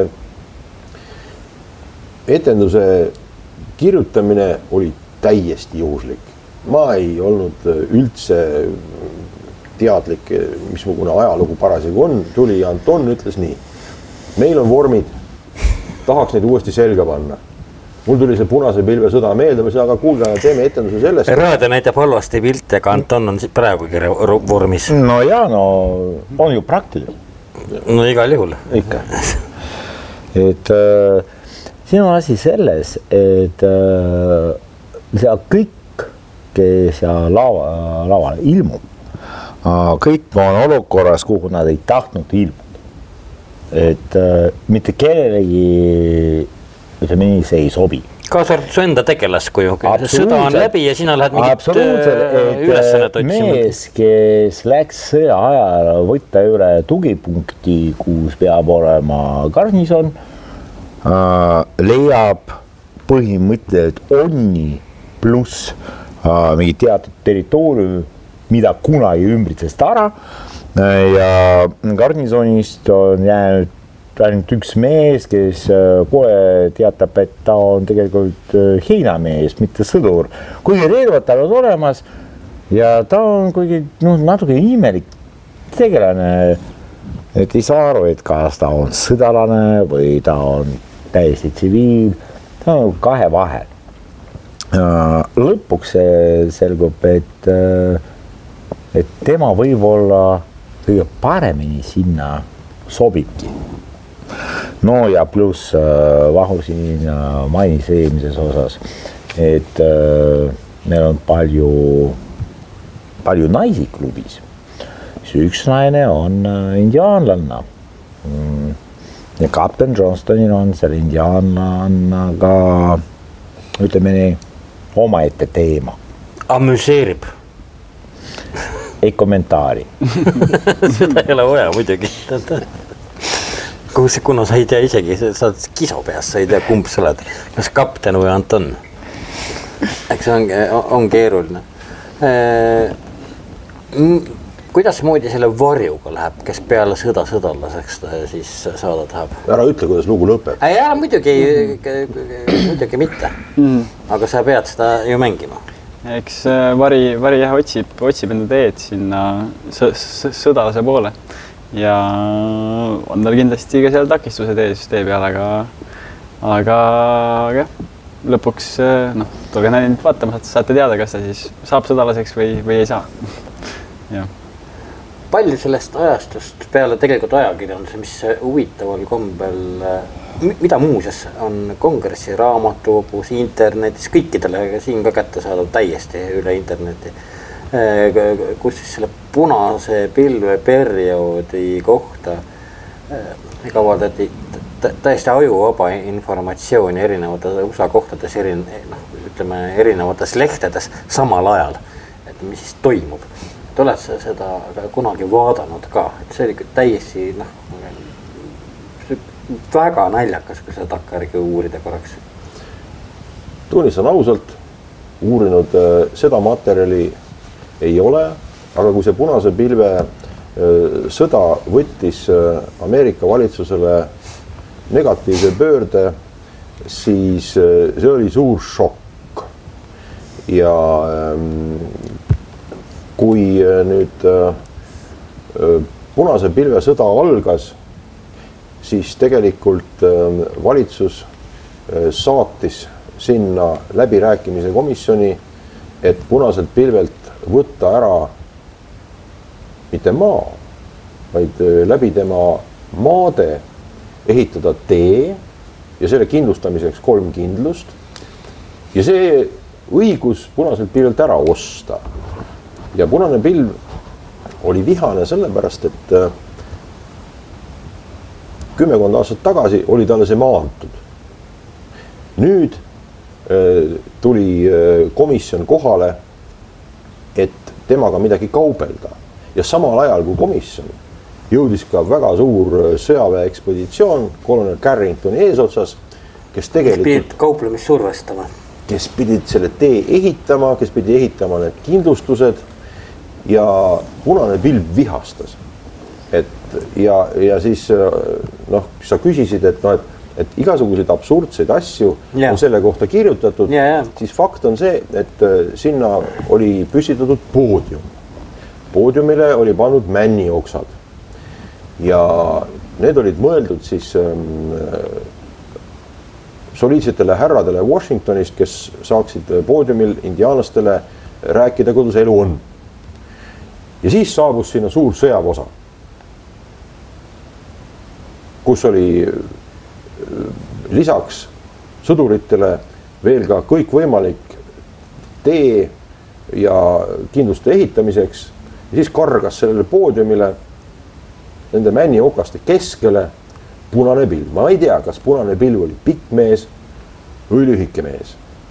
etenduse kirjutamine oli täiesti juhuslik. Ma ei olnud üldse teadlik, missugune ajalugu parasjagu on. Tuli Anton ütles nii, meil on vormid, tahaks neid uuesti selga panna. Mul tuli see punase pilve sõda meelde, aga kuulge, teeme etenduse sellest. Raadio näitab halvasti pilte, aga Anton on praegugi vormis. No on ju praktiline. No igal juhul. Ikka. Et siin on asi selles, et seal kõik, kes lavale ilmub, kõik on olukorras, kuhu nad ei tahtnud ilmuda. Et mitte kellelegi see ei sobi. Kaasa su enda tegelaskuju. Sõda on läbi ja sina lähed mingit ülesannet otsima. Mees, kes läks sõja ajal võtta üle tugipunkti, kus peab olema garnison, leiab põhimõtteliselt onni pluss mingi teatud territoorium, mida kunagi ümbritses tara ja garnisonist on jäänud ainult üks mees, kes kohe teatab, et ta on tegelikult heinamees, mitte sõdur. Kuigi relvad tal on olemas ja ta on kuigi natuke imelik tegelane, et ei saa aru, et kas ta on sõdalane või ta on täiesti tsiviil, ta on kahe vahel. Lõpuks selgub, et tema võib-olla kõige paremini sinna sobibki. No ja pluss Vahu siin mainis eelmises osas, et meil on palju naisi klubis. Üks naine on indiaanlanna. Ja kapten Johnstonil on seal indiaanlannaga, ütleme nii, omaette teema. Amüseerib. Ei kommentaari. Seda ei ole vaja muidugi. Kuna sa ei tea isegi, sa oled kiso peas, sa ei tea kumb sa oled, kas kapten või Anton. Eks on keeruline. Kuidas moodi selle varjuga läheb, kes peale sõdalaseks siis saada tahab? Ära ütle, kuidas lugu lõpeb. Ära muidugi mitte, aga sa pead seda ju mängima. Eks vari jah otsib enda teed sinna sõdalase poole ja on tal kindlasti ka seal takistused ees tee peal, aga jah, lõpuks tulge näinud vaatama, saate teada, kas ta siis saab sõdalaseks või ei saa. Ja. Palju sellest ajastust peale tegelikult ajakirjanduse, mis huvitaval kombel, mida muuseas on kongressi raamatupus, internetis, kõikidele siin ka kätte saadab täiesti üle interneti, kus siis selle punase pilve perioodi kohta avaldati täiesti ajuvaba informatsiooni erinevates USA kohtades, erinevates lehtedes samal ajal, et mis siis toimub. Te oled seda kunagi vaadanud ka, et see oli täiesti väga naljakas, kui seda takkärgi uurida korraks. Tunnistan ausalt, uurinud seda materjali ei ole, aga kui see punase pilve sõda võttis Ameerika valitsusele negatiivse pöörde, siis see oli suur šokk. Ja kui nüüd punase pilve sõda algas, siis tegelikult valitsus saatis sinna läbirääkimise komisjoni, et punaselt pilvelt võtta ära mitte maa, vaid läbi tema maade ehitada tee ja selle kindlustamiseks 3 kindlust ja see õigus punaselt pilvelt ära osta. Ja punane pilv oli vihane sellepärast, et 10 aastat tagasi oli talle see maantud. Nüüd tuli komisjon kohale, et temaga midagi kaubelda. Ja samal ajal kui komisjon jõudis ka väga suur sõjaväeekspeditsioon kolonel Carringtoni eesotsas, kes tegelikult pidid kauplemist survestama. Kes pidid selle tee ehitama, kes pidi ehitama need kindlustused ja punane pilv vihastas. Ja siis sa küsisid, et igasuguseid absurdseid asju on selle kohta kirjutatud, siis fakt on see, et sinna oli püstitatud poodium. Poodiumile oli pandud männioksad ja need olid mõeldud siis soliidsetele härradele Washingtonist, kes saaksid poodiumil indiaanlastele rääkida, kuidas elu on. Ja siis saabus sinna suur sõjaväeosa, kus oli lisaks sõduritele veel ka kõik võimalik tee ja kindluste ehitamiseks. Ja siis kargas sellele poodiumile nende männiokaste keskele punane pilv. Ma ei tea, kas punane pilv oli pikk mees või lühike mees.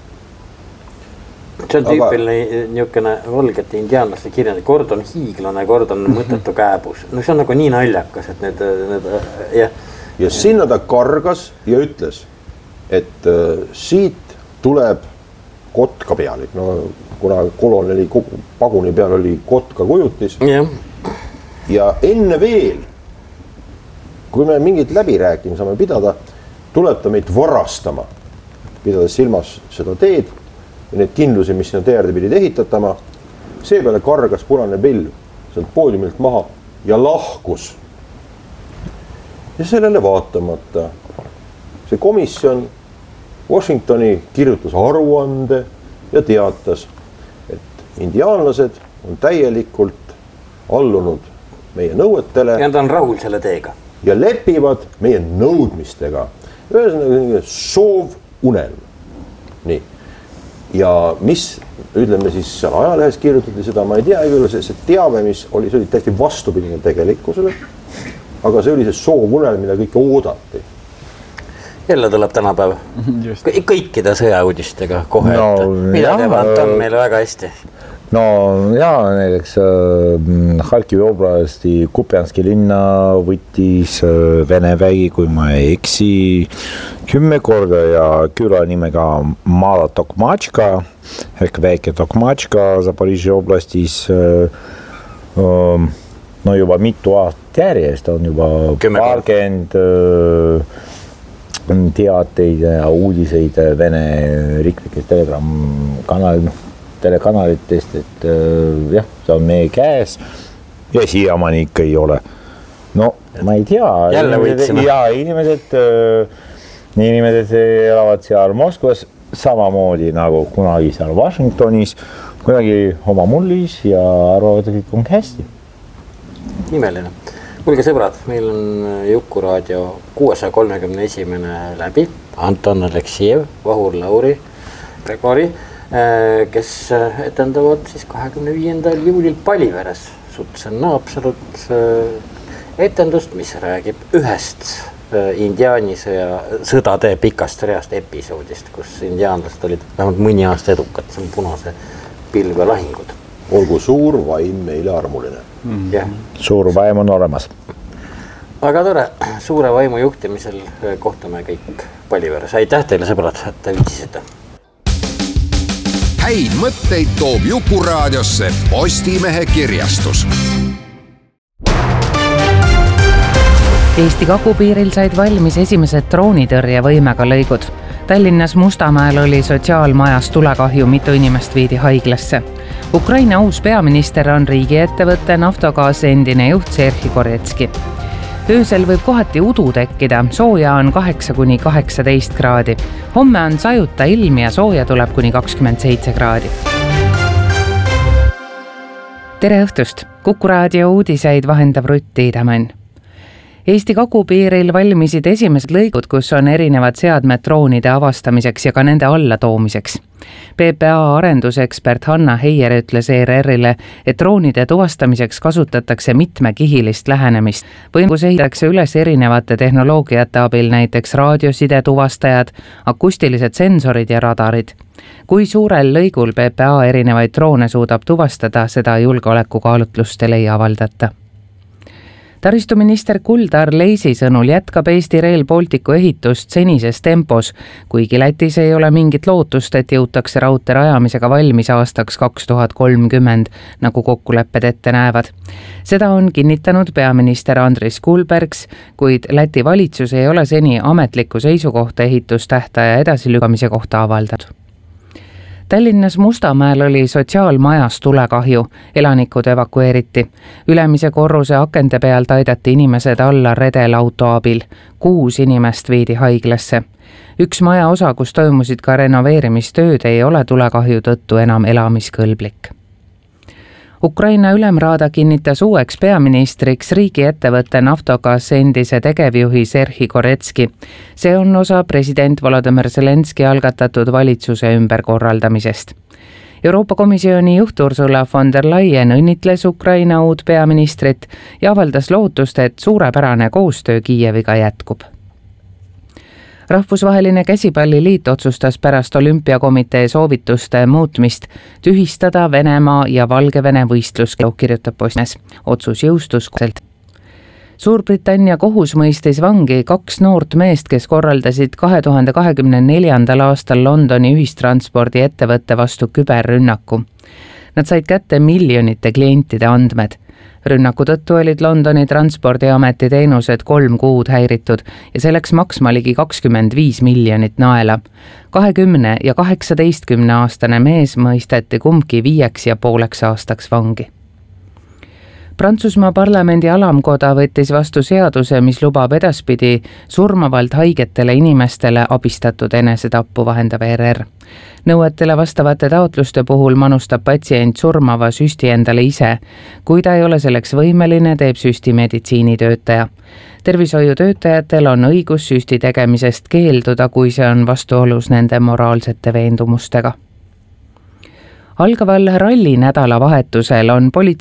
See on tüüpiline niisugune valgete indiaanlaste kirjand, kord on hiiglane, kord on mõttetu kääbus. No see on nagu nii naljakas, et need jah. Ja sinna ta kargas ja ütles, et siit tuleb kotka pealik. No, kuna koloneli paguni peal oli kotka kujutis. Ja enne veel, kui me mingit läbirääkimist saame pidada, tuleb ta meid varastama, pidades silmas seda teed ja need kindlusi, mis sinna tee äärde pidid ehitatama. Seepeale kargas punane pilv sealt poodiumilt maha ja lahkus. Ja sellele vaatamata see komisjon Washingtoni kirjutas aruande ja teatas, et indiaanlased on täielikult allunud meie nõuetele. Ja nad on rahul selle teega. Ja lepivad meie nõudmistega. Ühesõnaga soov unelm. Nii. Ja mis, ütleme siis seal ajalehes kirjutati seda, ma ei tea, see teave, mis oli, see oli täiesti vastupidine tegelikkusele, aga see oli see soov unelm, mida kõike oodati. Jälle tuleb tänapäev kõikide sõjauudistega kohe, mida teeb Anton meile väga hästi. No ja näiteks Harkivi oblasti Kupianski linna võttis Vene vägi, kui ma ei eksi, 10 korda ja küla nimega Mala Tokmatška ehk väike Tokmatška Zaporižje oblastis no juba mitu aastat järjest on juba paarkend teateid ja uudiseid Vene riiklikest telekanalitest, et jah, see on meie käes ja siiamaani ikka ei ole. No ma ei tea. Jälle võitsime. Ja inimesed elavad seal Moskvas samamoodi nagu kunagi seal Washingtonis, kunagi oma mullis ja arvavad, et kõik on hästi. Nimeline. Kuulge sõbrad, meil on Jukuraadio 631 läbi. Anton Aleksiev, Vahur Lauri, Gregori, kes etendavad siis 25. juulil Paliveres Sutsenna absoluut etendust, mis räägib ühest indiaani sõdade pikast reast episoodist, kus indiaanlased olid vähemalt mõni aasta edukad, see on Punase pilve lahingud. Olgu suur vaim meile armuline. Suur vaim on olemas. Aga tore, suure vaimu juhtimisel kohtume kõik Paliveres. Aitäh teile, sõbrad, et te viitsisite. Häid mõtteid toob Jukuraadiosse Postimehe kirjastus. Eesti kagupiiril said valmis esimesed droonitõrjevõimega lõigud. Tallinnas Mustamäel oli sotsiaalmajas tulekahju, mitu inimest viidi haiglasse. Ukraina uus peaminister on riigiettevõtte Naftogaz endine juht Serhi Koretski. Öösel võib kohati udu tekkida, sooja on 8–18 kraadi. Homme on sajuta ilm ja sooja tuleb kuni 27 kraadi. Tere õhtust! Kukuraadio uudiseid vahendab Rutt Tiidemann. Eesti kagupiiril valmisid esimesed lõigud, kus on erinevad seadmed droonide avastamiseks ja ka nende alla toomiseks. PPA arendusekspert Hanna Heier ütles ERR-ile, et droonide tuvastamiseks kasutatakse mitmekihilist lähenemist. Võimus ehitatakse üles erinevate tehnoloogiate abil, näiteks raadioside tuvastajad, akustilised sensorid ja radarid. Kui suurel lõigul PPA erinevaid droone suudab tuvastada, seda julgeolekukaalutlustel ei avaldata. Taristuminister Kuldar Leisi sõnul jätkab Eesti Rail Balticu ehitust senises tempos, kuigi Lätis ei ole mingit lootust, et jõutakse raudtee rajamisega valmis aastaks 2030, nagu kokkulepped ette näevad. Seda on kinnitanud peaminister Andris Kulbergs, kuid Läti valitsus ei ole seni ametlikku seisukohta ehitustähtaja edasilükamise kohta avaldanud. Tallinnas Mustamäel oli sotsiaalmajas tulekahju, elanikud evakueeriti. Ülemise korruse akende pealt aidati inimesed alla redelauto abil. 6 inimest viidi haiglasse. Üks maja osa, kus toimusid ka renoveerimistööd, ei ole tulekahju tõttu enam elamiskõlblik. Ukraina ülemraada kinnitas uueks peaministriks riigiettevõtte Naftogaz endise tegevjuhi Serhi Koretski. See on osa president Volodymyr Zelenski algatatud valitsuse ümberkorraldamisest. Euroopa Komisjoni juht Ursula von der Leyen õnnitles Ukraina uut peaministrit ja avaldas lootust, et suurepärane koostöö Kiieviga jätkub. Rahvusvaheline käsipalliliit otsustas pärast olümpiakomitee soovituste muutmist tühistada Venemaa ja Valgevene võistluskeelu, kirjutab Postimees. Otsus jõustus koheselt. Suurbritannia kohus mõistis vangi 2 noort meest, kes korraldasid 2024. aastal Londoni ühistranspordi ettevõtte vastu küberrünnaku. Nad said kätte miljonite klientide andmed. Rünnaku tõttu olid Londoni transpordiameti teenused 3 kuud häiritud ja selleks maksma ligi 25 miljonit naela. 20 ja 18-aastane mees mõisteti kumbki 5,5 aastaks vangi. Prantsusmaa parlamendi alamkoda võttis vastu seaduse, mis lubab edaspidi surmavalt haigetele inimestele abistatud enesetappu vahendav ERR. Nõuetele vastavate taotluste puhul manustab patsient surmava süsti endale ise. Kui ta ei ole selleks võimeline, teeb süsti meditsiinitöötaja. Tervishoiutöötajatel on õigus süsti tegemisest keelduda, kui see on vastuolus nende moraalsete veendumustega. Algaval ralli nädalavahetusel on politsei